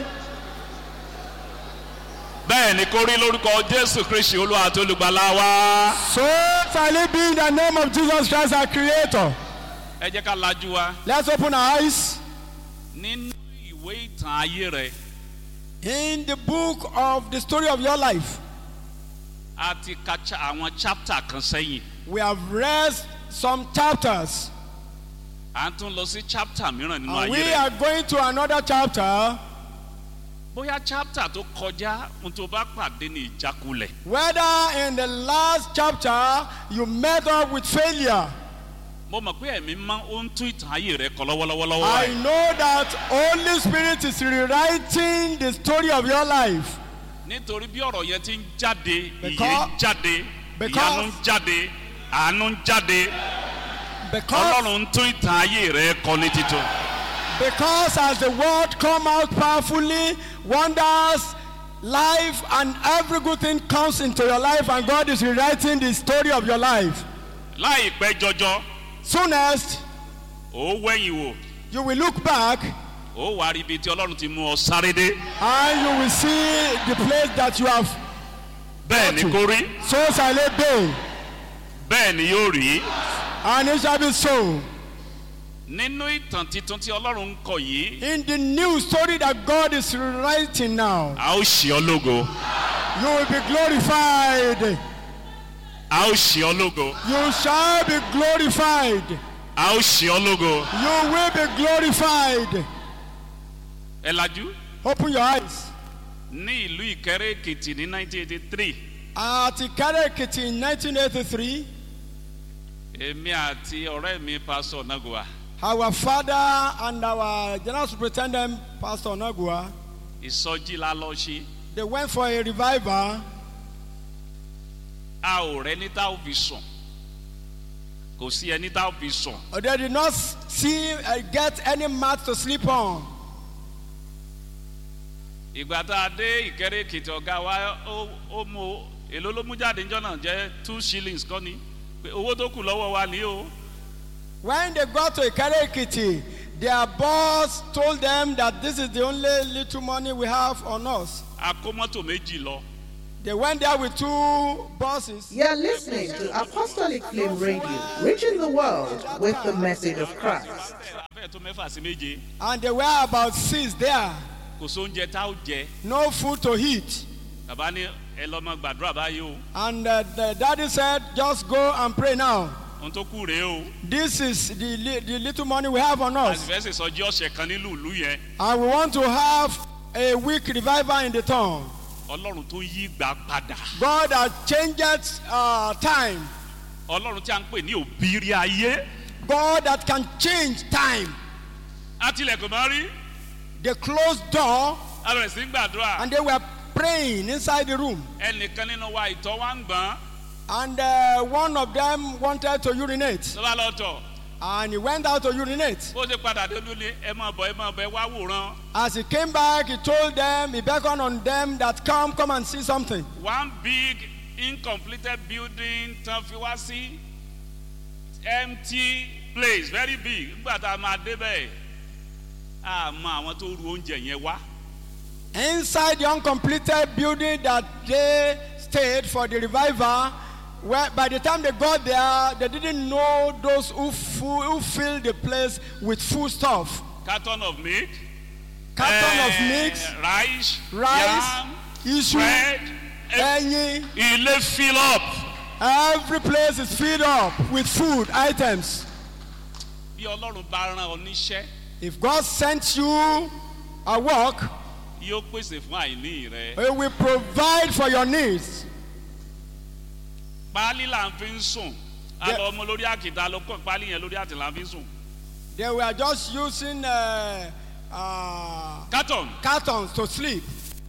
Bẹ́ẹ̀ ni kó rí lórúkọ Jésù Kristi Olúwa àti Olùgbàlà wa. So shall it be in the name of Jesus Christ our Creator. Ẹ jẹ́ ká lajú wa. Let's open our eyes. Nínú ìwé ìtàn ayé rẹ. In the book of the story of your life, A ti ka àwọn chapter kan sẹ́yìn. we have read some chapters. À ń tún lọ sí chapter mìíràn nínú And ayé we rẹ. are going to another chapter. Bóyá chapter tó kọjá ohun tó bá pàdé ní ìjákulẹ̀. Whether in the last chapter you met up with failure. Mo mọ̀ pé ẹ̀mí máa ń tún ìtàn ayé rẹ kọ lọ́wọ́lọ́wọ́. I know that Holy Spirit is rewriting the story of your life. Nítorí bí ọ̀rọ̀ yẹn ti ń jáde, ìyè Because- ń jáde, because- ìyanu ń jáde, àánú ń jáde. Because, Ọlọ́run ń tún ìtàn ayé rẹ kọ ní títún. because as the word come out powerfully, wonders, life and every good thing comes into your life and God is rewriting the story of your life. Láìpẹ́ jọjọ, Soonest, ó wẹ̀yìn wò, you will look back ó wá rí ibi tí Ọlọ́run ti mú ọ sáré dé. and you will see the place that you have. Bẹ́ẹ̀ ni kó rí, So shall it be, bẹ́ẹ̀ ni yóò rí. and it shall be so. Nínú ìtàn titun tí Ọlọ́run ń kọ yìí, In the new story that God is writing now, a ó ṣe ọ lógo. you will be glorified. A ó ṣe ọ lógo. You shall be glorified. A ó ṣe ọ lógo. You will be glorified. Ẹ lajú. Open your eyes. Ní ìlú Ìkẹrẹ Èkìtì ní 1983, At Ikere Ekiti in 1983, èmi àti ọ̀rẹ́ mi Pastor Nagua, our father and our general superintendent, Pastor Nagua, ìsọjí la lọ ṣe. they went for a revival. A ò rẹ́ ní tá ò fi sùn. Kò sí ẹni tá ò fi sùn. They did not get any mat to sleep on. Ìgbà tá a dé Ìkẹrẹ Èkìtì, ọ̀gá wa ó mú èló ló mú jáde níjọ́ náà jẹ́ 2 shillings kọ́ ni. Pé owó tó kù lọ́wọ́ wa ni o. When they got to Ikere Ekiti, their boss told them that this is the only little money we have on us. a kó mọ́tò méjì lọ. They went there with 2 buses. You're listening to Apostolic Flame Radio, reaching the world with the message of Christ. abẹ́ẹ̀ tó mẹ́fà sí méje. And there were about 6 there. kò sóúnjẹ tá ó jẹ. No food to eat. bàbá ní ẹ lọ máa gbàdúrà báyìí o. And the daddy said, just go and pray now. ohun tó kù rèé o. This is the little money we have on a us. sì fẹ́ ṣèsọjí ọ̀sẹ̀ kan nílùú ìlú yẹn. And we want to have a week revival in the town. ọlọ́run tó yí gbà padà. God has changed time. ọlọ́run tí a ń pè ní òbírí ayé. God that can change time. àtìlẹ̀kùn máa rí. They closed door a bẹ̀rẹ̀ sí gbàdúrà. and they were praying inside the room. ẹnìkan nínú wa ìtọ̀ wa ń gbọ̀n. And one of them wanted to urinate. ló bá lọ tọ̀. And he went out to urinate. bó ṣe padà dé lónìí ẹ máa bọ̀ ẹ wá wòran. As he came back, he told them, he beckoned on them that come and see something. one big incompleted building tán fi wá sí empty place very big nígbà tá a máa débẹ̀ a mọ àwọn tó ru oúnjẹ yẹn wá. Inside the uncompleted building that they stayed for the revival, where by the time they got there, they didn't know those who filled the place with food stuff. carton of milk. Carton of mix, rice. rice, yam, issue, bread. any. ilé fill up. Every place is filled up with food items. bí ọlọ́run bá rán ọ níṣẹ́. If God sent you a work, yóò pèsè fún àìní rẹ. He will provide for your needs. páálí là ń fi ń sùn. a lọ ọmọ lórí àkìtà ló kọ́ páálí yẹn lórí àtì là ń fi ń sùn. They were just using carton. cartons to sleep.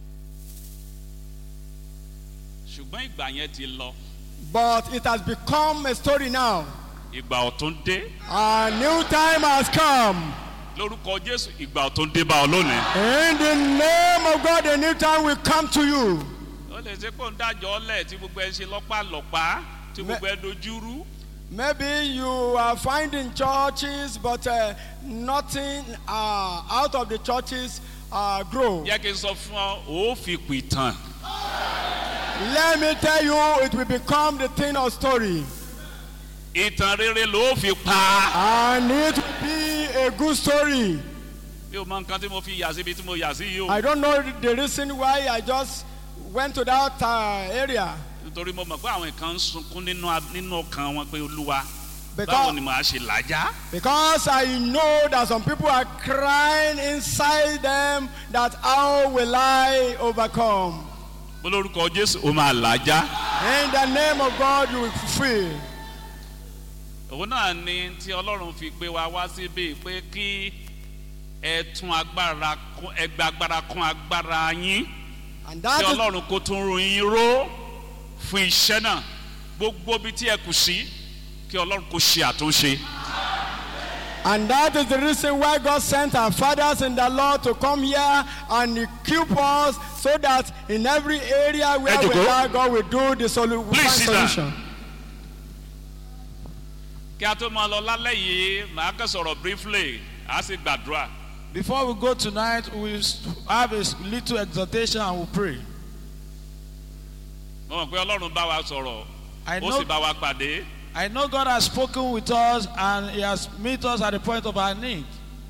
ṣùgbọ́n ìgbà yẹn ti lọ. But it has become a story now. ìgbà ọ̀tún dé. A new time has come. lórúkọ jésù ìgbà ọ̀tún dé bá ọ lónìí. In the name of God, a new time will come to you. ó lè ṣe kó ń dájọ́ lẹ̀ tí gbogbo ẹ ṣe lọ́pàlọ́pàá tí gbogbo ẹ dojúrú. Maybe you are finding churches, but nothing out of the churches grow. yẹ kí n sọ fún ọ ó fi pìtàn. Let me tell you, it will become the thing of story. ìtàn rere ló fi pa. And it will be a good story. bí o mọ nǹkan tí mo fi yà síbi tí mo yà sí yìí o. I don't know the reason why I just went to that area. nítorí mo mọ̀ pé àwọn kan ń sunkún nínú ọkàn wọn pé olúwa báwo Because, ni màá ṣe làjá. because I know that some people are crying inside them that how will I overcome? bó lórúkọ jésù ó máa làjá. In the name of God, you will fulfill. òun náà ni tí ọlọ́run fi gbé wa wá síbí pé kí ẹ tún agbára kún ẹ gba agbára kún agbára yín. And kí that is, ọlọ́run kó tún ru yín ró fún iṣẹ́ náà gbogbo bí tí ẹ kù sí kí ọlọ́run kó ṣe àtúnṣe. and that is the reason why God sent our fathers in the Lord to come here and equip us so that in every area where we Ejoko. are, God will do the Please sit down. solution. kí a tó máa lọ lálẹ́ yìí màá kàn sọ̀rọ̀ briefly á sì gbàdúrà. Before we go tonight, we have a little exhortation and we'll pray. mo mọ̀ pé ọlọ́run bá wa sọ̀rọ̀ I ó know, sì bá wa pàdé. I know God has spoken with us and He has met us at the point of our need.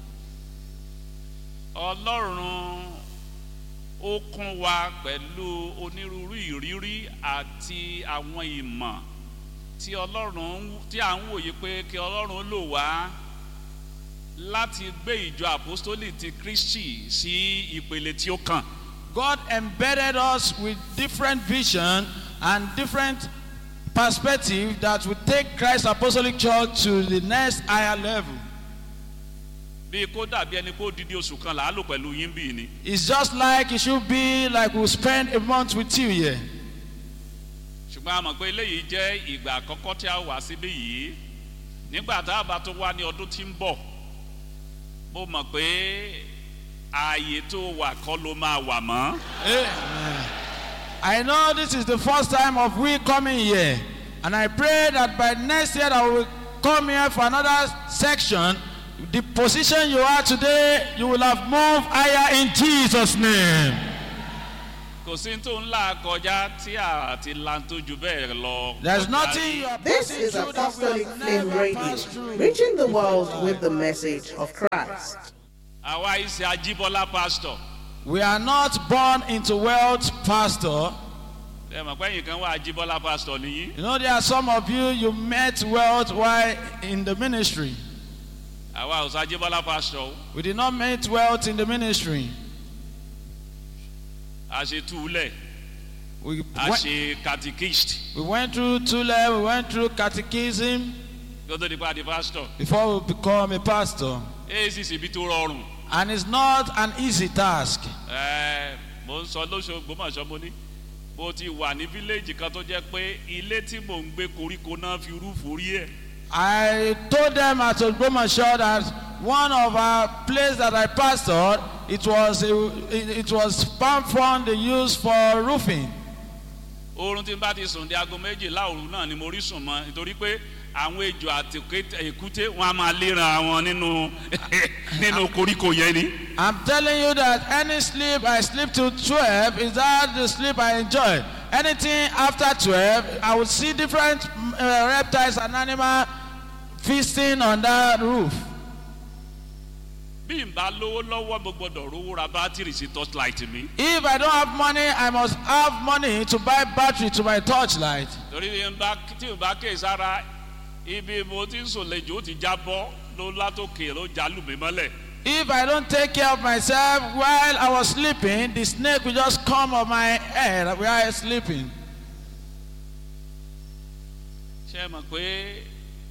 ọlọ́run ó kún wa pẹ̀lú onírúurú ìrírí àti àwọn ìmọ̀ tí ọlọ́run tí à ń wòye pé kí ọlọ́run lò wá láti gbé ìjọ àpọ́stólì ti Kristi sí ìpele tí ó kàn. God embedded us with different vision and different perspective that will take Christ Apostolic Church to the next higher level. bí kó dàbí ẹni kó dídí oṣù kan là á lò pẹ̀lú yín bí ni. It's just like it should be like we'll spend a month with you here. ṣùgbọ́n a mọ̀ pé eléyìí jẹ́ ìgbà àkọ́kọ́ tí a wà síbí yìí nígbà tá a bá tó wá ní ọdún tí ń bọ̀ mo mọ̀ pé ààyè tó wà kọ́ ló máa wà mọ́. Amen. I know this is the first time of we coming here, and I pray that by next year that we will come here for another section. The position you are today, you will have moved higher in Jesus' name. kò sí tó ńlá kọjá tí a ti lan tó ju bẹ́ẹ̀ lọ. There's kọjá nothing you rí. are This passing is through that we Apostolic have Flame never Radio, passed through. reaching the world with the message of Christ. àwa ìṣe Ajíbọ́lá pastor. We are not born into wealth, pastor. ẹ mọ̀ pé ẹ̀yin kan wà Ajíbọ́lá pastor nìyí. You know, there are some of you met wealth while in the ministry. àwa ò sọ Ajíbọ́lá pastor. We did not meet wealth in the ministry. a ṣe túlẹ̀. We a went, ṣe catechist. we went through Tule, we went through catechism kó tó di pa di pastor. before we become a pastor. èyí sì ṣe ibi tó rọrùn. And it's not an easy task. mo ń sọ lóṣogbo mọ̀ ṣọ́ mo ní. mo ti wà ní fíléèjì kan tó jẹ́ pé ilé tí mò ń gbé koríko náà fi rúfù rí ẹ̀. I told them at Ogbomoso that one of our places that I pastored, it was palm frond they used for roofing. oorun tí n bá ti sùn di aago méjìlá òru náà ni mo rí sùn mọ́ nítorí pé àwọn ejò àti èkúté wọn a máa léra wọn nínú koríko yẹn ni. I'm telling you that any sleep I sleep till 12 is that the sleep I enjoy. Anything after 12, I will see different reptiles and animals feasting on that roof. bí n bá lówó lọ́wọ́ mo gbọ́dọ̀ rówó ra bátìrì sí torchlight mi. If I don't have money, I must have money to buy battery to my torchlight. torí tí n bá ké sára ibi mo ti ń sùn lẹ́jọ́ ó ti jábọ́ ló látòkè ló jálù mi mọ́lẹ̀. If I don't take care of myself while I was sleeping, the snake will just come on my head while I was sleeping. ṣé ẹ mọ̀ pé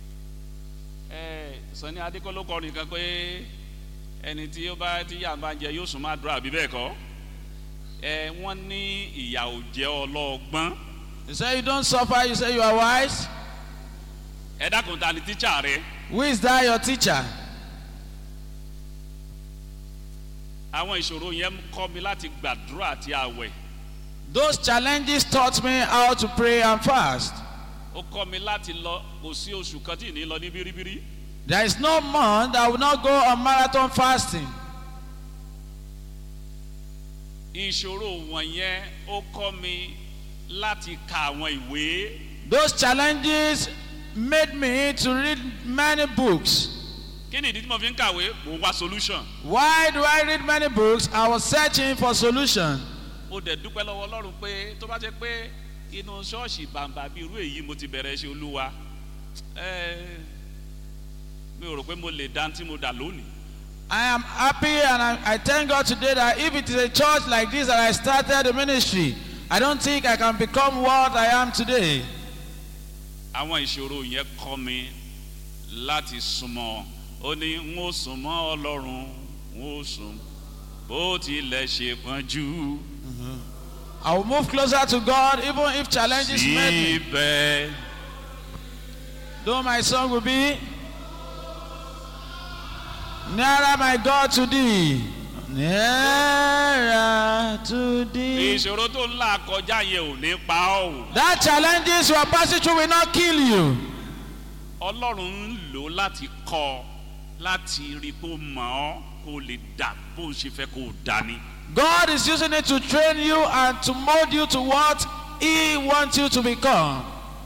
Sani Adékọ́ló kọrin kan pé ẹni tí ó bá tí yà bá jẹ yóò sùn máa dúrà bí bẹ́ẹ̀ kọ́ wọ́n ní ìyà ò jẹ́ ọlọ́gbọ́n. You say you don't suffer, you say you are wise. ẹ dákun ta ni tíṣà rẹ. Who is that your teacher? àwọn ìṣòro yẹn kọ́ mi láti gbàdúrà àti àwẹ̀. Those challenges taught me how to pray and fast. ó kọ́ mi láti lọ kò sí oṣù kan tí ì ní lọ ní bíríbírí. There is no month that will not go on marathon fasting. ìṣòro wọ̀nyẹn ó kọ́ mi láti ka àwọn ìwé. Those challenges made me to read many books. kí ni ìdí tí mo fi ń kàwé mo wá solution. Why do I read many books? I was searching for solution. ó dẹ̀ dúpẹ́ lọ́wọ́ Ọlọ́run pé tó bá jẹ́ pé inú ṣọ́ọ̀ṣì bàǹbà bíi irú èyí mo ti bẹ̀rẹ̀ ṣe Olúwa mi ò rò pé mo lè dá tí mo dà lónìí. I am happy and I thank God today that if it is a church like this that I started the ministry, I don't think I can become what I am today. àwọn ìṣòro yẹn kọ́ mi láti súnmọ́ ó ní n ó súnmọ́ Ọlọ́run n ó sùn bó tilẹ̀ ṣe pọ́njú. I will move closer to God even if challenges met me. síbẹ̀ Though my song will be nearer my God to thee, nearer to thee. ìṣòro tó ń là kọjá yẹn ò ní pa ọ́ o. That challenges you are passing through will not kill you. Ọlọ́run ń lò láti kọ́ láti rí kó mọ̀ ọ́ kó lè dà bó ṣe fẹ́ kó dání. God is using it to train you and to mold you to what He wants you to become.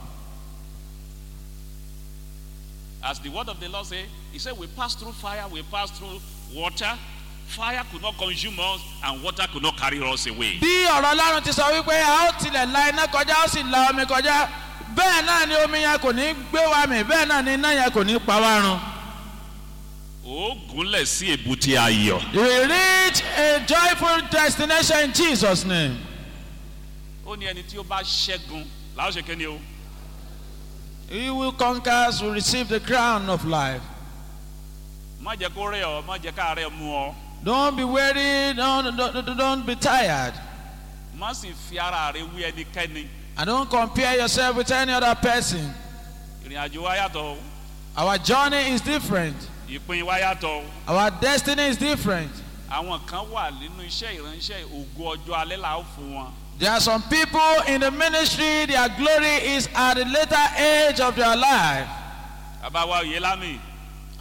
As the word of the Lord say, He said, we pass through fire, we pass through water. Fire could not consume us, and water could not carry us away. Bí ọ̀rọ̀ Ọlọ́run ti sọ wípé a ó tilẹ̀ la iná kọjá ó sì la omi kọjá bẹ́ẹ̀ náà ni omi yẹn kò ní gbé wa mì bẹ́ẹ̀ náà ni iná yẹn kò ní pa wá run. Ó gúnlẹ̀ sí èbúté ayọ̀. You will reach a joyful destination in Jesus' name. Ó ní ẹni tí ó bá ṣẹ́gun làá ṣe kéde o. He will conquer, will receive the crown of life. Má jẹ́ kó rẹ̀ ọ́, má jẹ́ ká rẹ̀ mú ọ. Don't be weary, don't be tired. Má sì fi ara rẹ̀ wí ẹnikẹ́ni. And don't compare yourself with any other person. Ìrìn àjò wa yàtọ̀ o. Our journey is different. Ìpín wa yàtọ̀ o. Our destiny is different. Àwọn kan wà nínú iṣẹ́ ìránṣẹ́ ògo ọjọ́ alẹ́ là ó fún wọn. There are some people in the ministry, their glory is at the later age of their life. Bàbá wa Oyèlámì.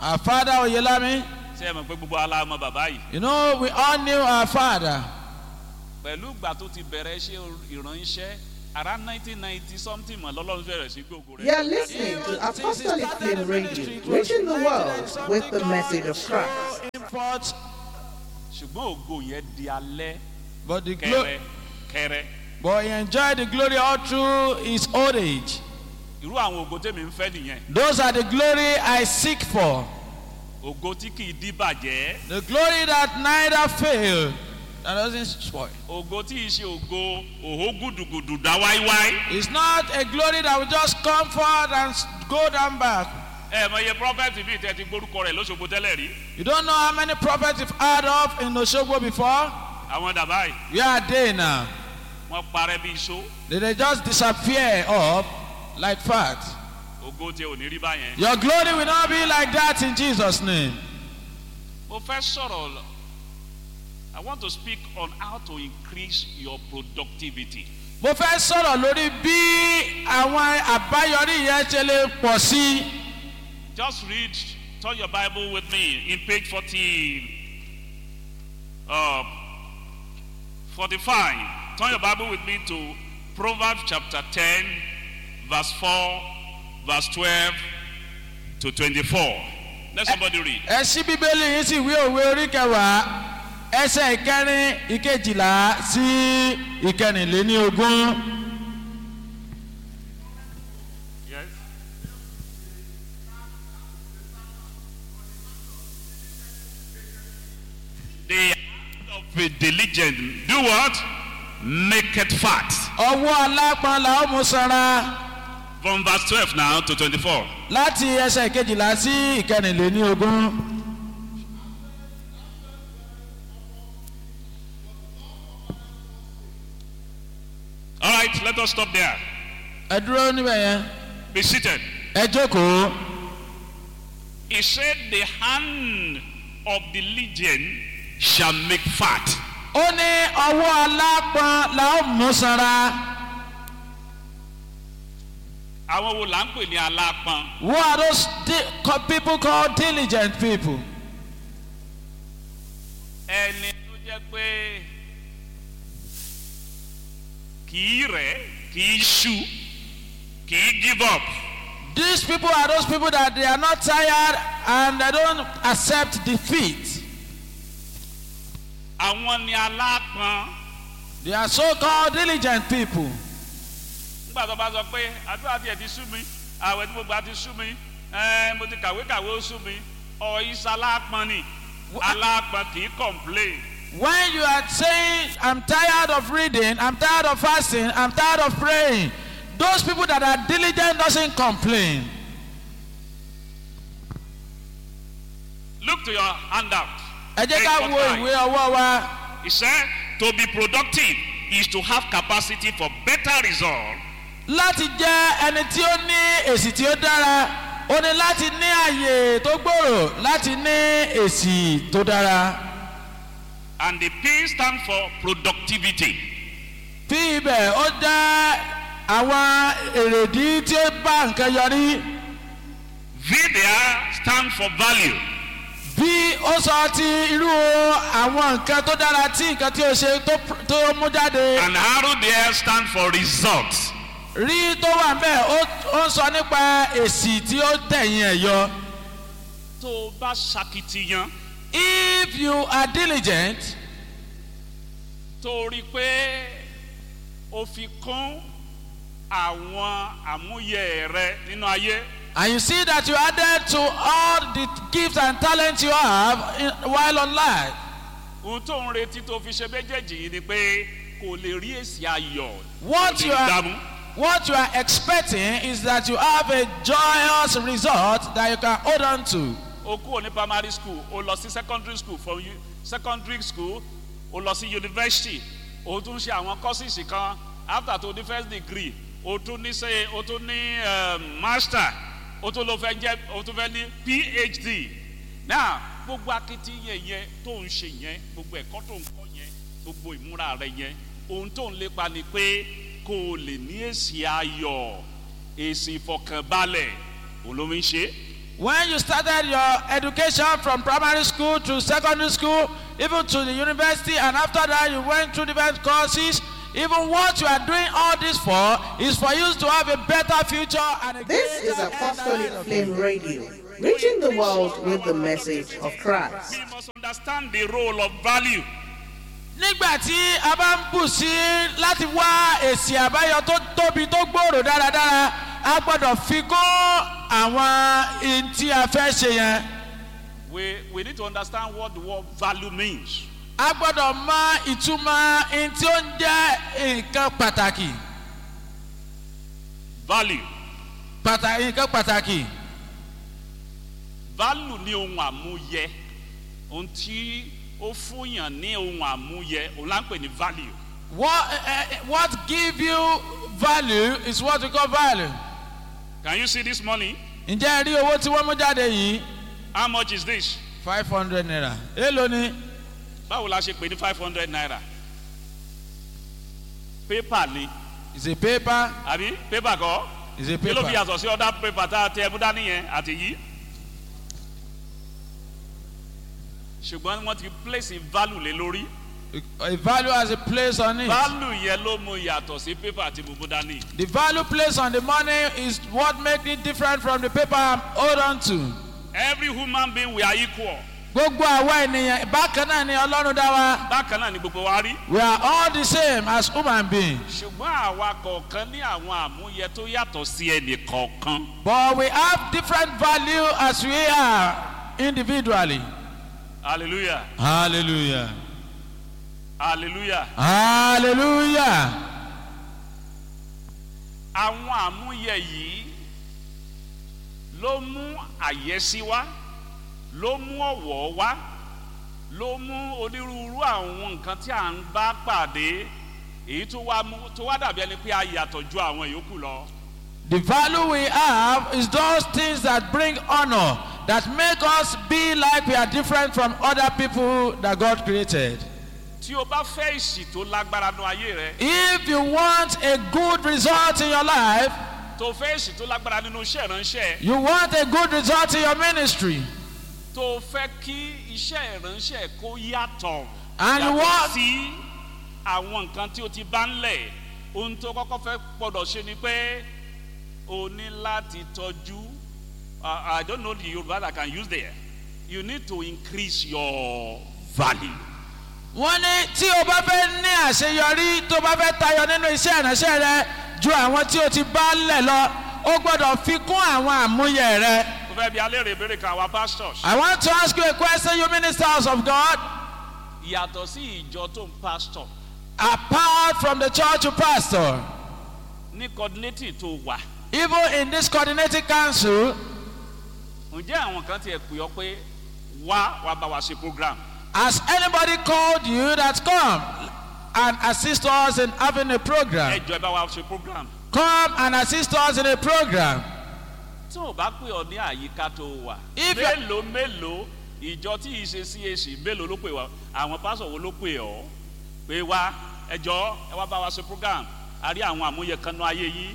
Our father Oyelami, ṣé ẹ mọ̀ pé gbogbo aláàmọ̀ bàbá yìí. you know, we all knew our father. Pẹ̀lú ìgbà tó ti bẹ̀rẹ̀ ṣe ìránṣẹ́ around 1990 something mọ̀ lọ́lọ́run fẹ̀rẹ̀ sí gbogbo rẹ̀. You are listening to Apostolic Flame Radio, reaching the world with the message of Christ. Import, Ṣùgbọ́n ògo yẹn di alẹ́ but the glory, kẹrẹ. but he enjoyed the glory all through his old age. Irú àwọn ògo tèmi ń fẹ́ nìyẹn. Those are the glory I seek for. Ògo tí kì í díbàjẹ́. The glory that neither fail, that doesn't spoil. Ògo tí ì ṣe ògo òhó gùdùgùdù dá wáíwáí. It's not a glory that will just come forward and go down back. Ẹ mọ iye prophet bíi tẹ́ ti gbórúkọ rẹ̀ lóṣogbo tẹ́lẹ̀ rí. You don't know how many prophets you've heard of in Oshogbo before? Àwọn dàbá yìí Where are they now? wọ́n parẹ́ bí iṣó. They just disappear off like fat. Ògo tí ò ní rí báyẹn. Your glory will not be like that in Jesus' name. Mo fẹ́ sọ̀rọ̀. I want to speak on how to increase your productivity. Mo fẹ́ sọ̀rọ̀ lórí bí àwọn àbáyọrí yẹn ṣe lè pọ̀ sí. Just read, turn your Bible with me in page 45. Turn your Bible with me to Proverbs chapter 10, verse 4, verse 12 to 24. Let somebody read. Ẹ ṣí Bíbélì yín sí ìwé òwe orí kẹwàá ẹsẹ̀ ìkẹrin ìkejìlá sí ìkẹrìnléníogún. Yes. The hand of a diligent do what? Make it fat. Ọwọ́ alápọn la ó mú sanra. From verse 12 now to 24. Láti ẹsẹ̀ ìkejìlá sí ìkẹrìnléníogún. All right, let us stop there. Ẹ dúró níbẹ̀ yẹn. Be seated. Ẹ jókòó. He said, the hand of the diligent shall make fat. Ó ní ọwọ́ alápọn la ó mú sanra. Àwọn wo là ń pè ní alápọn? Who are those people called diligent people? Ẹni tó jẹ́ pé kì í rẹ̀, kì í ṣú, kì í give up. These people are those people that they are not tired and they don't accept defeat. Àwọn ni alápọn. They are so-called diligent people. Nígbà tó bá sọ pé àdúrà tiẹ̀ ti sú mi, àwẹ̀ tí mo gbà ti sú mi, mo ti kàwé ó sú mi, ọ̀yíṣà alápọn ni. Alápọn kì í complain. When you are saying, I'm tired of reading, I'm tired of fasting, I'm tired of praying, those people that are diligent doesn't complain. Look to your handout. Ẹ jẹ́ ká wo ìwé ọwọ́ wa. He said, to be productive is to have capacity for better result. Láti jẹ́ ẹni tí ó ní èsì tí ó dára, ó ní láti ní àyè tó gbòòrò, láti ní èsì tó dára. And the P stands for productivity. Tí ibẹ̀ ó jẹ́ àwọn èrèdí tí ó bá nǹkan yọrí. V there stands for value. Bí ó sọ ti irú àwọn nǹkan tó dára tí nǹkan tí ó ṣe tó mú jáde. And arrow there stands for results. Rí tó wà bẹ́ẹ̀ ó ń sọ nípa èsì tí ó tẹ̀yìn ẹ̀ yọ. Tó o bá ṣakitiyan. If you are diligent. Tó o rí pé o fi kún àwọn àmúyẹ rẹ nínú ayé. And you see that you added to all the gifts and talents you have while on life. Ohun tó ń retí tó fi ṣe méjèèjì yìí ni pé kò lè rí èsì ayọ̀. What you are expecting is that you have a joyous result that you can hold on to. O kúrò ní primary school, o lọ sí secondary school, from secondary school, o lọ sí university, o tún ṣe àwọn courses kan, after tó ní first degree, o tún ní master, o tún fẹ́ ní PhD. Now, gbogbo akitiyan yẹn tó ń ṣe yẹn, gbogbo ẹ̀kọ́ tó ń kọ́ yẹn, gbogbo ìmúra rẹ yẹn, ohun tó ń lépa ni pé kó o lè ní èsì ayọ̀, èsì ìfọkànbalẹ̀, òun ló ń ṣe. When you started your education from primary school to secondary school, even to the university, and after that you went through different courses, even what you are doing all this for is for you to have a better future and a This is Apostolic Flame Radio, reaching the world with the message of Christ. We must understand the role of value. Nígbà tí a bá ń bù sí láti wá èsì àbáyọ tó tóbi tó gbòòrò dáradára, a gbọ́dọ̀ fi kún àwọn ohun tí a fẹ́ ṣe yẹn. We need to understand what the word value means. A gbọ́dọ̀ mọ ìtumọ̀ ohun tí ó ń jẹ́ nǹkan pàtàkì. Value. Nǹkan pàtàkì. Value ni ohun àmúyẹ. Ohun tí ó fúnyàn ní ohun àmúyẹ, òun là ń pè ní value. What give you value is what we call value. Can you see this money? Ǹjẹ́ ẹ rí owó tí wọ́n mú jáde yìí? How much is this? 500 naira. Èló ni? Báwo la ṣe pè ní 500 naira? Paper ni. It's a paper. Àbí paper kọ́? It's a Kí ló fi paper. yàtọ̀ sí other paper tá a tẹ ẹbú dání yẹn àti yìí? Ṣùgbọ́n wọ́n ti place value lé lórí. A value has a place on it. Value yẹn ló mú yàtọ̀ sí paper àti bùbú dání. The value placed on the money is what makes it different from the paper I'm hold on to. Every human being we are equal. Gbogbo àwa ènìyàn bákan náà ni Ọlọ́run dá wa. Bákan náà ni gbogbo wa rí. We are all the same as human beings. Ṣùgbọ́n àwa kọ̀ọ̀kan ní àwọn àmúyẹ tó yàtọ̀ sí ẹnì kọ̀ọ̀kan. But we have different value as we are individually. Hallelujah. Hallelujah. Hallelujah. Hallelujah. Àwọn àmúyẹ yìí ló mú àyẹ́sí wá, ló mú ọ̀wọ̀ wá, ló mú onírúurú àwọn nǹkan tí à ń bá pàdé, èyí tó wá dàbí ẹni pé a yàtọ̀ ju àwọn yòókù lọ. The value we have is those things that bring honor, that make us be like we are different from other people that God created. Tí o bá fẹ́ ìsì tó lágbára nú ayé rẹ, If you want a good result in your life, tó fẹ́ ìsì tó lágbára nínú iṣẹ́ ìránṣẹ́, you want a good result in your ministry, tó fẹ́ kí iṣẹ́ ìránṣẹ́ kó yàtọ̀ And you want- sí àwọn nǹkan tí o ti bá ń lẹ̀, ohun tó kọ́kọ́ fẹ́ gbọ́dọ̀ ṣe ni pé o ní láti tọ́jú. I don't know the Yoruba that I can use there. You need to increase your value. wọ́n ní tí o bá fẹ́ ní àṣeyọrí tó bá fẹ́ tayọ nínú iṣẹ́ ìránṣẹ́ rẹ ju àwọn tí o ti bá lẹ̀ lọ, o gbọ́dọ̀ fi kún àwọn àmúyẹ rẹ. Mo fẹ́ bi alẹ́ rè béèrè kan àwa pastors. I want to ask you a question, you ministers of God. Yàtọ̀ sí ìjọ tó ń pastor Apart from the church you pastor, ní coordinating tó wà. even in this coordinating council, Ǹjẹ́ àwọn kan tiẹ̀ pè ọ́ pé wá bá wa ṣe program? has anybody called you that come and assist us in having a program? Ẹ jọ̀ọ́ ẹ bá wa ṣe program. Come and assist us in a program. Tí o bá pè ọ́ ní àyíká tó wà, If you- mélòó ìjọ tí yìí ṣe CAC mélòó ló pè wá, àwọn pásọ̀ wo ló pè ọ́ pé wá ẹ jọ̀ọ́ ẹ wá bá wa ṣe program, a rí àwọn àmúyẹ kan nú ayé yìí.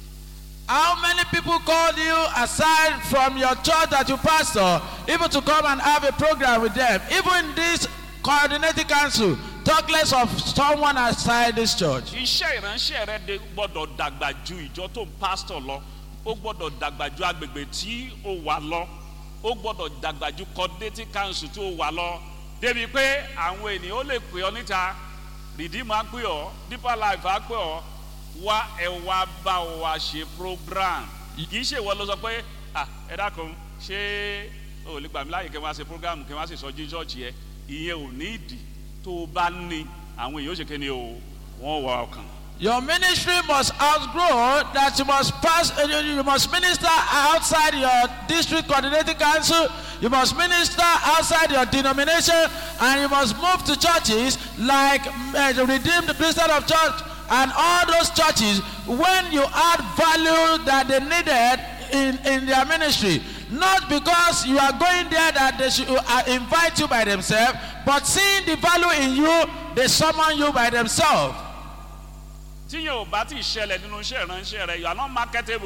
How many people called you aside from your church that you pastor, even to come and have a program with them? Even in this coordinating council, talk less of someone outside this church. Iṣẹ́ ìránṣẹ́ rẹ gbọ́dọ̀ dàgbà ju ìjọ tó ń pásítọ̀ lọ, ó gbọ́dọ̀ dàgbà ju agbègbè tí ó wà lọ, ó gbọ́dọ̀ dàgbà ju coordinating council tó wà lọ, débi pé àwọn ènìyàn ó lè pè ọ́ níta, Redeem á pè ọ́, Deeper Life á pè ọ́, wá ẹ wá bá wa ṣe program. Kì í ṣe ìwọ ló sọ pé ẹ dákun ṣé o lè gbà mí láàyè kí wọ́n á ṣe program kí wọ́n á sì sọ jíjọ́ọ̀jì yẹ, ìyẹn ò ní ìdí tó o bá ní àwọn èèyàn ó ṣe kéde o wọ́n wà ọkàn. Your ministry must outgrow that you must minister outside your district coordinating council, you must minister outside your denomination, and you must move to churches like the Redeemed Christian of Church and all those churches when you add value that they needed in their ministry. Not because you are going there that they should invite you by themselves, but seeing the value in you, they summon you by themselves. Tí yóò bá ti ṣẹlẹ̀ nínú iṣẹ́ ìránṣẹ́ rẹ, you are not marketable.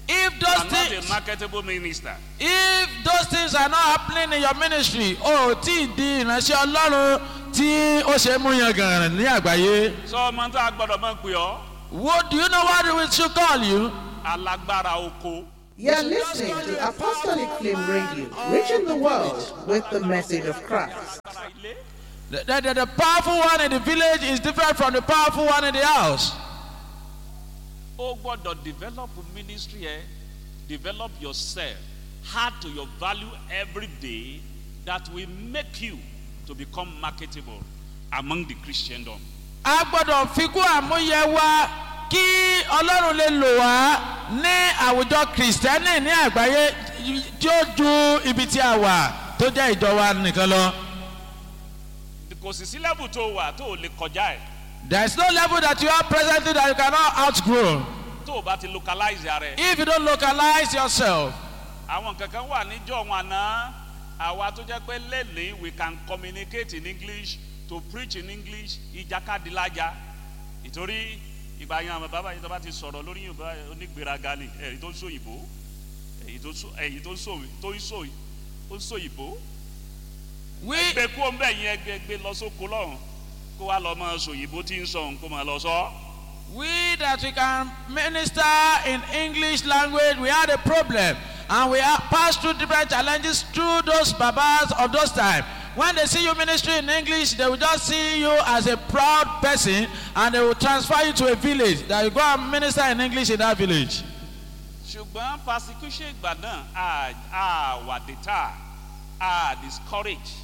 If You those are not a things, marketable minister. if those things are not happening in your ministry, oh, tí di ìránṣẹ́ Ọlọ́run tí ó ṣe mú yan gàràn ní àgbáyé. So ọmọ tó a gbọ́dọ̀ mọ̀ pé ọ́ What do you know what we should call you? alágbára oko. You're listening to Apostolic Flame Radio, reaching the world with the message of Christ. Alágbára ilé. The powerful one in the village is different from the powerful one in the house. O gbọ́dọ̀ develop ministry ẹ, develop yourself, add to your value every day that will make you to become marketable among the Christendom. A gbọ́dọ̀ fi kún àmúyẹ wa kí Ọlọ́run lè lò wá ní àwùjọ Kìrìsìtẹ́nì ní àgbáyé tí ó ju ibi tí a wà tó jẹ́ ìjọ wa nìkan lọ. Kò sì sí level tó wà tó o lè kọjá ẹ̀. There is no level that you are presently that you cannot outgrow. Tó o bá ti localize ara ẹ̀. If you don't localize yourself. Àwọn kankan wà níjọ́ wọn àná àwa tó jẹ́ pé lẹ́lẹ̀ we can communicate in English to preach in English ìjàkadìlájà ìtorí ìgbà yẹn àwọn bàbá yìí tó bá ti sọ̀rọ̀ lórí Yorùbá onígbèraga ni èyí tó ń sọ òyìnbó èyí tó ń sọ òyìnbó gbé kú ọmọ ẹ̀yìn ẹgbẹ́ lọ sóko lọ́hùn kó wá lọ mọ sọ òyìnbó tí ń sọ òun kó máa lọ sọ. We that we can minister in English language, we had a problem. And we have passed through different challenges through those babas of those times. When they see you ministry in English, they will just see you as a proud person and they will transfer you to a village that you go and minister in English in that village. Ṣùgbọ́n persecution ìgbà náà wà deter discourage.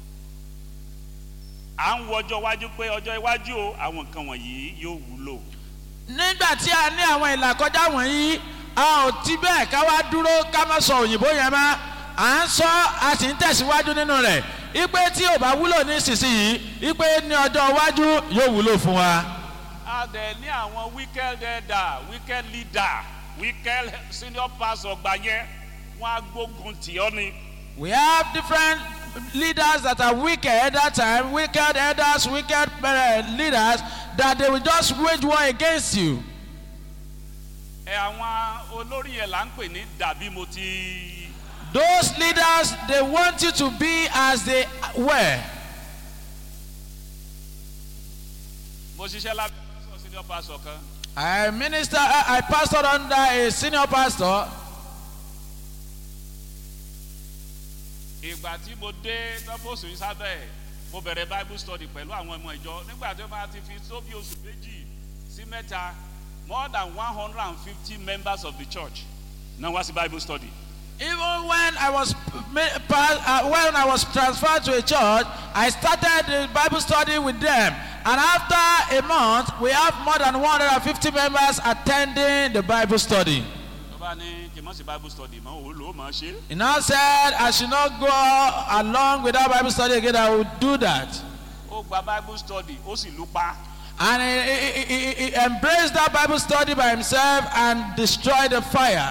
À ń wọjọ́ iwájú pé ọjọ́ iwájú o àwọn nǹkan wọ̀nyí yóò wúlò. Nígbà tí a ní àwọn ìlàkọjá wọ̀nyí, a ò ti bẹ́ẹ̀ ká wá dúró ká má sọ òyìnbó yẹn mọ́. À ń sọ a sì ń tẹ̀síwájú nínú rẹ̀. Ipe tí ò bá wúlò nísinsìnyí, ipe ní ọjọ́ iwájú yóò wúlò fún wa. A dẹ̀ ní àwọn wicked elder, wicked leader, wicked senior pastor gbà yẹn wọ́n á gbógun tì ọ́ ni. We have different leaders that are wicked at that time, wicked elders, wicked leaders, that they will just wage war against you. Àwọn olórí yẹn là ń pè ní dàbí mo ti. Those leaders, they want you to be as they were. Mo ṣiṣẹ́ lábẹ́ senior pastor kan. I pastored under a senior pastor. Ìgbà tí mo dé tọ́pọ̀sù yìí sábẹ́ mo bẹ̀rẹ̀ Bible study pẹ̀lú àwọn ọmọ ìjọ nígbà tí ó máa ti fi tó bí oṣù méjì sí mẹ́ta more than 150 members of the church náà wá sí Bible study. Even when I was transferred to a church, I started the Bible study with them. And after a month, we have more than 150 members attending the Bible study. Bible study, He now said, I should not go along without Bible study again. I will do that. Bible study, and he embraced that Bible study by himself and destroyed the fire.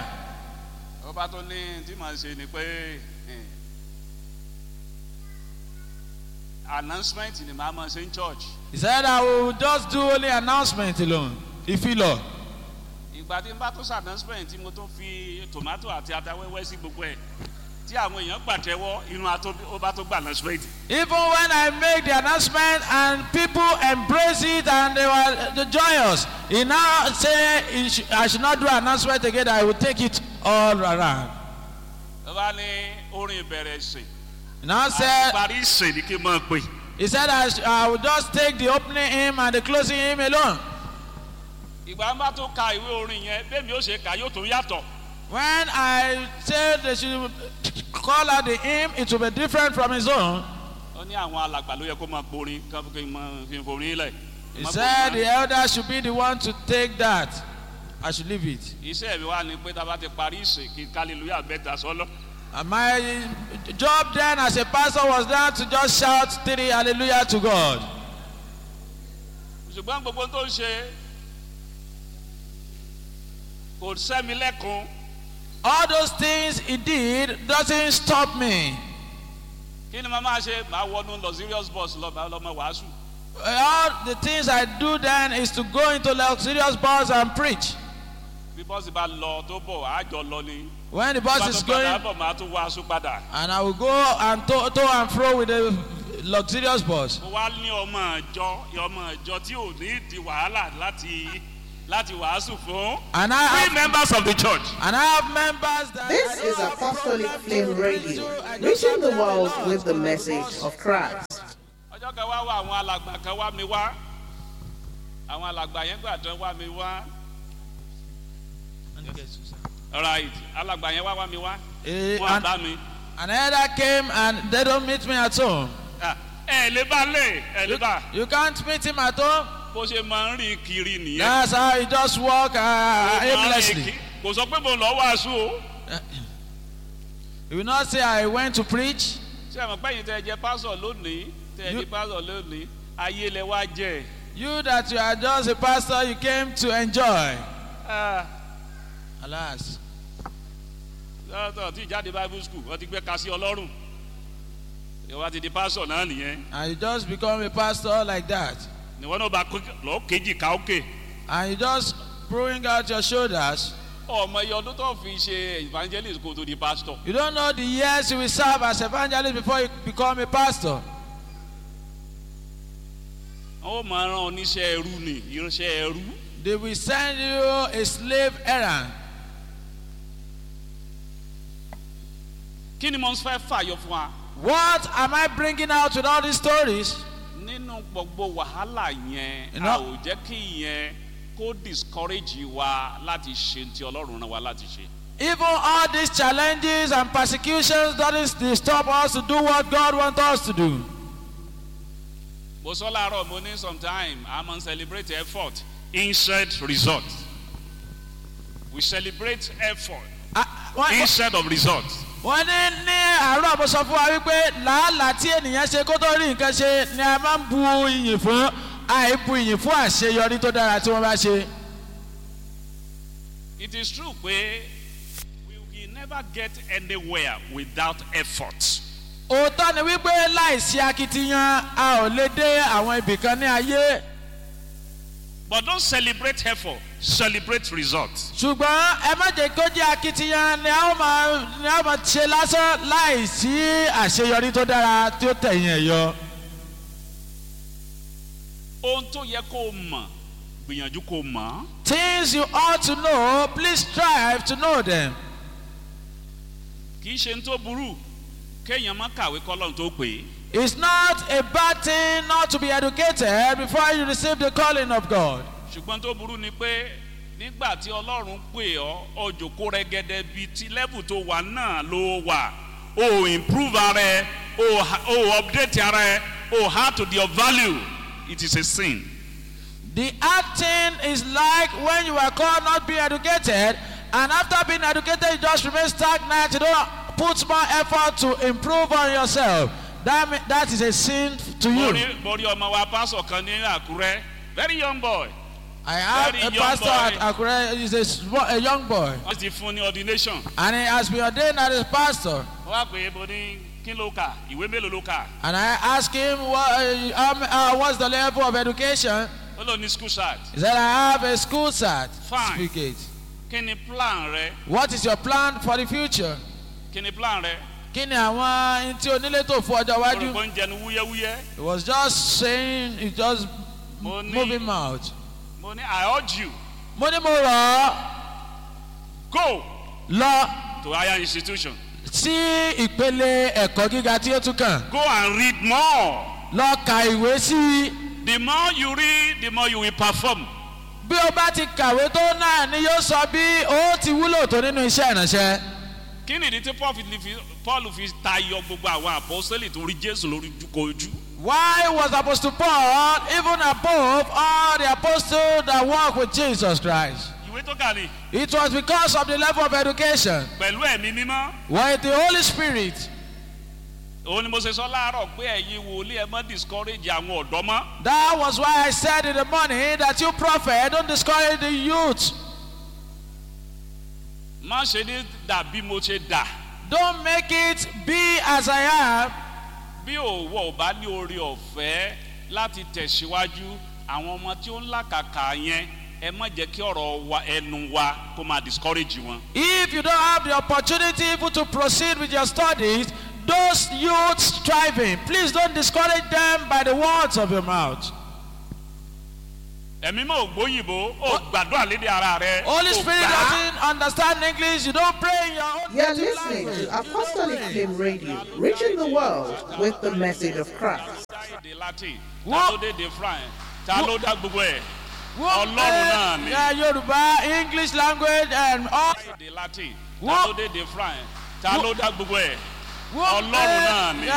Announcement in the Mama Saint Church. He said, I will just do only announcement alone, if you love. Ìgbà tí n bá tó announcement tí mo tó fi tomato àti ata wẹ́wẹ́ sí gbogbo ẹ̀ tí àwọn èèyàn pàtẹ́wọ́ inú ó bá tó gba announcement. Even when I make the announcement and people embrace it and they were joyous, he now say I should not do announcement again. I will take it all around. Bàbá ní orin ìbẹ̀rẹ̀ ṣe. He now said, parí ṣe ni kí n máa pè. He said I will just take the opening hymn and the closing hymn alone. Ìgbà bá tó ka ìwé orin yẹn bẹ́ẹ̀ mi ó ṣe kà yóò tó yàtọ̀. When I said they should call out the hymn, it will be different from his own. Ó ní àwọn alàgbà ló yẹ kó máa gborin kí n forin lẹ̀. He said the elder should be the one to take that. I should leave it. Iṣẹ́ mi wá ní pé tá a bá ti parí ìsìn kí hallelujah bẹ́ẹ̀ sọ́lọ́. And my job then as a pastor was now to just shout 3 hallelujah to God. Ṣùgbọ́n gbogbo tó ń ṣe kò sẹ́mi lẹ́kùn. All those things he did doesn't stop me. Kí ni màmá ṣe? Màá wọnú luxurious bus lọ́mọ wàásù. All the things I do then is to go into luxurious bus and preach. bí bọ́sì bá lọ tó bọ̀ àjọ lọ ni. When the bus is going, bọ̀ máa tún wá aṣọ padà. and I will go and to and fro with the luxurious bus. mo wá ní ọmọ ìjọ tí ò ní di wàhálà láti wàásù fún. And I have members of the church. And I have members that. This is Apostolic Flame Radio, reaching the world with the message of Christ. ọjọ́ kan wá àwọn alàgbà kan wá mi wá àwọn alàgbà yẹn gbàdán wá mi wá. Alright, alàgbà yẹn wá mi wá. Wọ́n bá mi. An elder came and they don't meet me at home. Ẹ lè bá lè ẹ lè bá. You can't meet him at home. Bó ṣe máa ń rìn kiri nìyẹn. That's how he just walk aimlessly. Kò sọ pé mo lọ wàásù o. You will not say I went to preach. Ṣé ẹ mọ̀ pé ẹ̀yin tẹ́ ẹ jẹ́ pásọ̀ lónìí ayé lẹ wá jẹ́. You that you are just a pastor, you came to enjoy. Alas. Lọ́tọ̀ tí ìjáde Bible school wọ́n ti gbé ka sí Ọlọ́run. Ìwà ti di pásọ̀ náà nìyẹn. And you just become a pastor like that. Ìwọ náà bá lọ kejì ká òkè. And you just throwing out your shoulders. Ọmọ iye ọdún tó fi ṣe evangelist kó tó di pastor. You don't know the years you will serve as evangelist before you become a pastor. Ó máa rán oníṣẹ́ ẹrú ni iránṣẹ́ ẹrú. They will send you a slave errand. Kí ni mo fẹ́ fàyọ fún wa? What am I bringing out with all these stories? Nínú gbogbo wàhálà yẹn, a ò jẹ́ kí yẹn kó discourage wa láti ṣe ti Ọlọ́run rán wa láti ṣe. Even all these challenges and persecutions doesn't stop us to do what God wants us to do. Mo sọ láàárọ̀ mo ní sometime a máa ń celebrate effort instead result. We celebrate effort instead of result. Wọ́n ní àárọ̀ mo sọ fún wa wípé làálàá tí ènìyàn ṣe kó tó rí nǹkan ṣe ni a máa ń bu ìyìn fún àìbu ìyìn fún àṣeyọrí tó dára tí wọ́n bá ṣe. It is true pé we will never get anywhere without effort. Òótọ́ ni wípé láìsí akitiyan a ò lè dé àwọn ibìkan ní ayé. But don't celebrate effort, celebrate results. Ṣùgbọ́n ẹ má jẹ́ kó jẹ́ akitiyan ni a ó máa ṣe lásán láìsí àṣeyọrí tó dára tí ó tẹ̀yìn ẹ̀ yọ. Ohun tó yẹ kó mọ̀ gbìyànjú kó mọ̀. Things you ought to know, please strive to know them. Kì í ṣe ń tó burú kéèyàn má kàwé kọ́lọ́run tó pè é. It's not a bad thing not to be educated before you receive the calling of God. Ṣùgbọ́n tó burú ni pé nígbà tí Ọlọ́run pè ọ́ ọjọ́kó rẹ́gẹ́dẹ́ bíi ti level tó wà náà ló wà. O improve ara ẹ, o update ara ẹ, o add to your value. It is a sin. The acting is like when you are called not being educated, and after being educated you just remain stagnant. You don't put more effort to improve on yourself. That is a sin to you. Borí ọmọ wa pásọ̀ kan ní Àkúrẹ́, very young boy. I have a pastor at Akure. He's a young boy. Wọ́n ti fún ní ordination. And he has been ordained as a pastor. Wọ́n wá pè é bo ní kí ló kà, ìwé mélòó ló kà. And I asked him what's the level of education. Ó lọ ní school cert. He said, I have a school cert. Fine. Certificate. Kí ni plan rẹ? What is your plan for the future? Kí ni plan rẹ? Kí ni àwọn tí onílé tó fún ọjọ́ iwájú? Olùkọ́ ń jẹnu wúyẹ́wúyẹ́. He was just saying, he just moving mouth. Mo ní I urge you. Mo ní mo rọ̀ ọ́. Go. Lọ. To higher institution. Sí ìpele ẹ̀kọ́ gíga tí ó tún kàn. Go and read more. Lọ ka ìwé sí i. The more you read, the more you will perform. Bí o bá ti kàwé tó náà ni yóò sọ bí o ti wúlò tó nínú iṣẹ́ ìránṣẹ́. Kí ni ìdí tí Paul fi tayọ gbogbo àwọn àpọ́sítélì tó rí Jésù lórí kojú? Why was Apostle Paul even above all the apostles that walk with Jesus Christ? Ìwé tó kà ní. It was because of the level of education. Pẹ̀lú ẹ̀mí mímọ́. With the Holy Spirit. Òun ni mo ṣe sọ láàárọ̀ pé ẹ̀yin wòlíì ẹ má discourage àwọn ọ̀dọ́ mọ́. That was why I said in the morning that you prophet don't discourage the youth. Má ṣe ní dàbí mo ṣe dà. Don't make it be as I am. Bí òwò ò bá ní oore ọ̀fẹ́ láti tẹ̀síwájú àwọn ọmọ tí ó ń làkàkà yẹn ẹ má jẹ́ kí ọ̀rọ̀ wa ẹnu wa kó máa discourage wọn. If you don't have the opportunity even to proceed with your studies, those youths striving, please don't discourage them by the words of your mouth. ẹ̀mí mọ̀ ògbóyìnbó ò gbàdúrà lédè ara rẹ. Holy Spirit doesn't understand English. You don't pray in your own You're native listening language. to Apostolic Flame Radio, reaching the world with the message of Christ. èdè Latin ta ló dé èdè France ta ló dá gbogbo ẹ̀. Ọlọ́run náà ni. Yoruba, English language, and all. èdè Latin ta ló dé èdè France ta ló dá gbogbo ẹ̀. Ọlọ́run náà ni.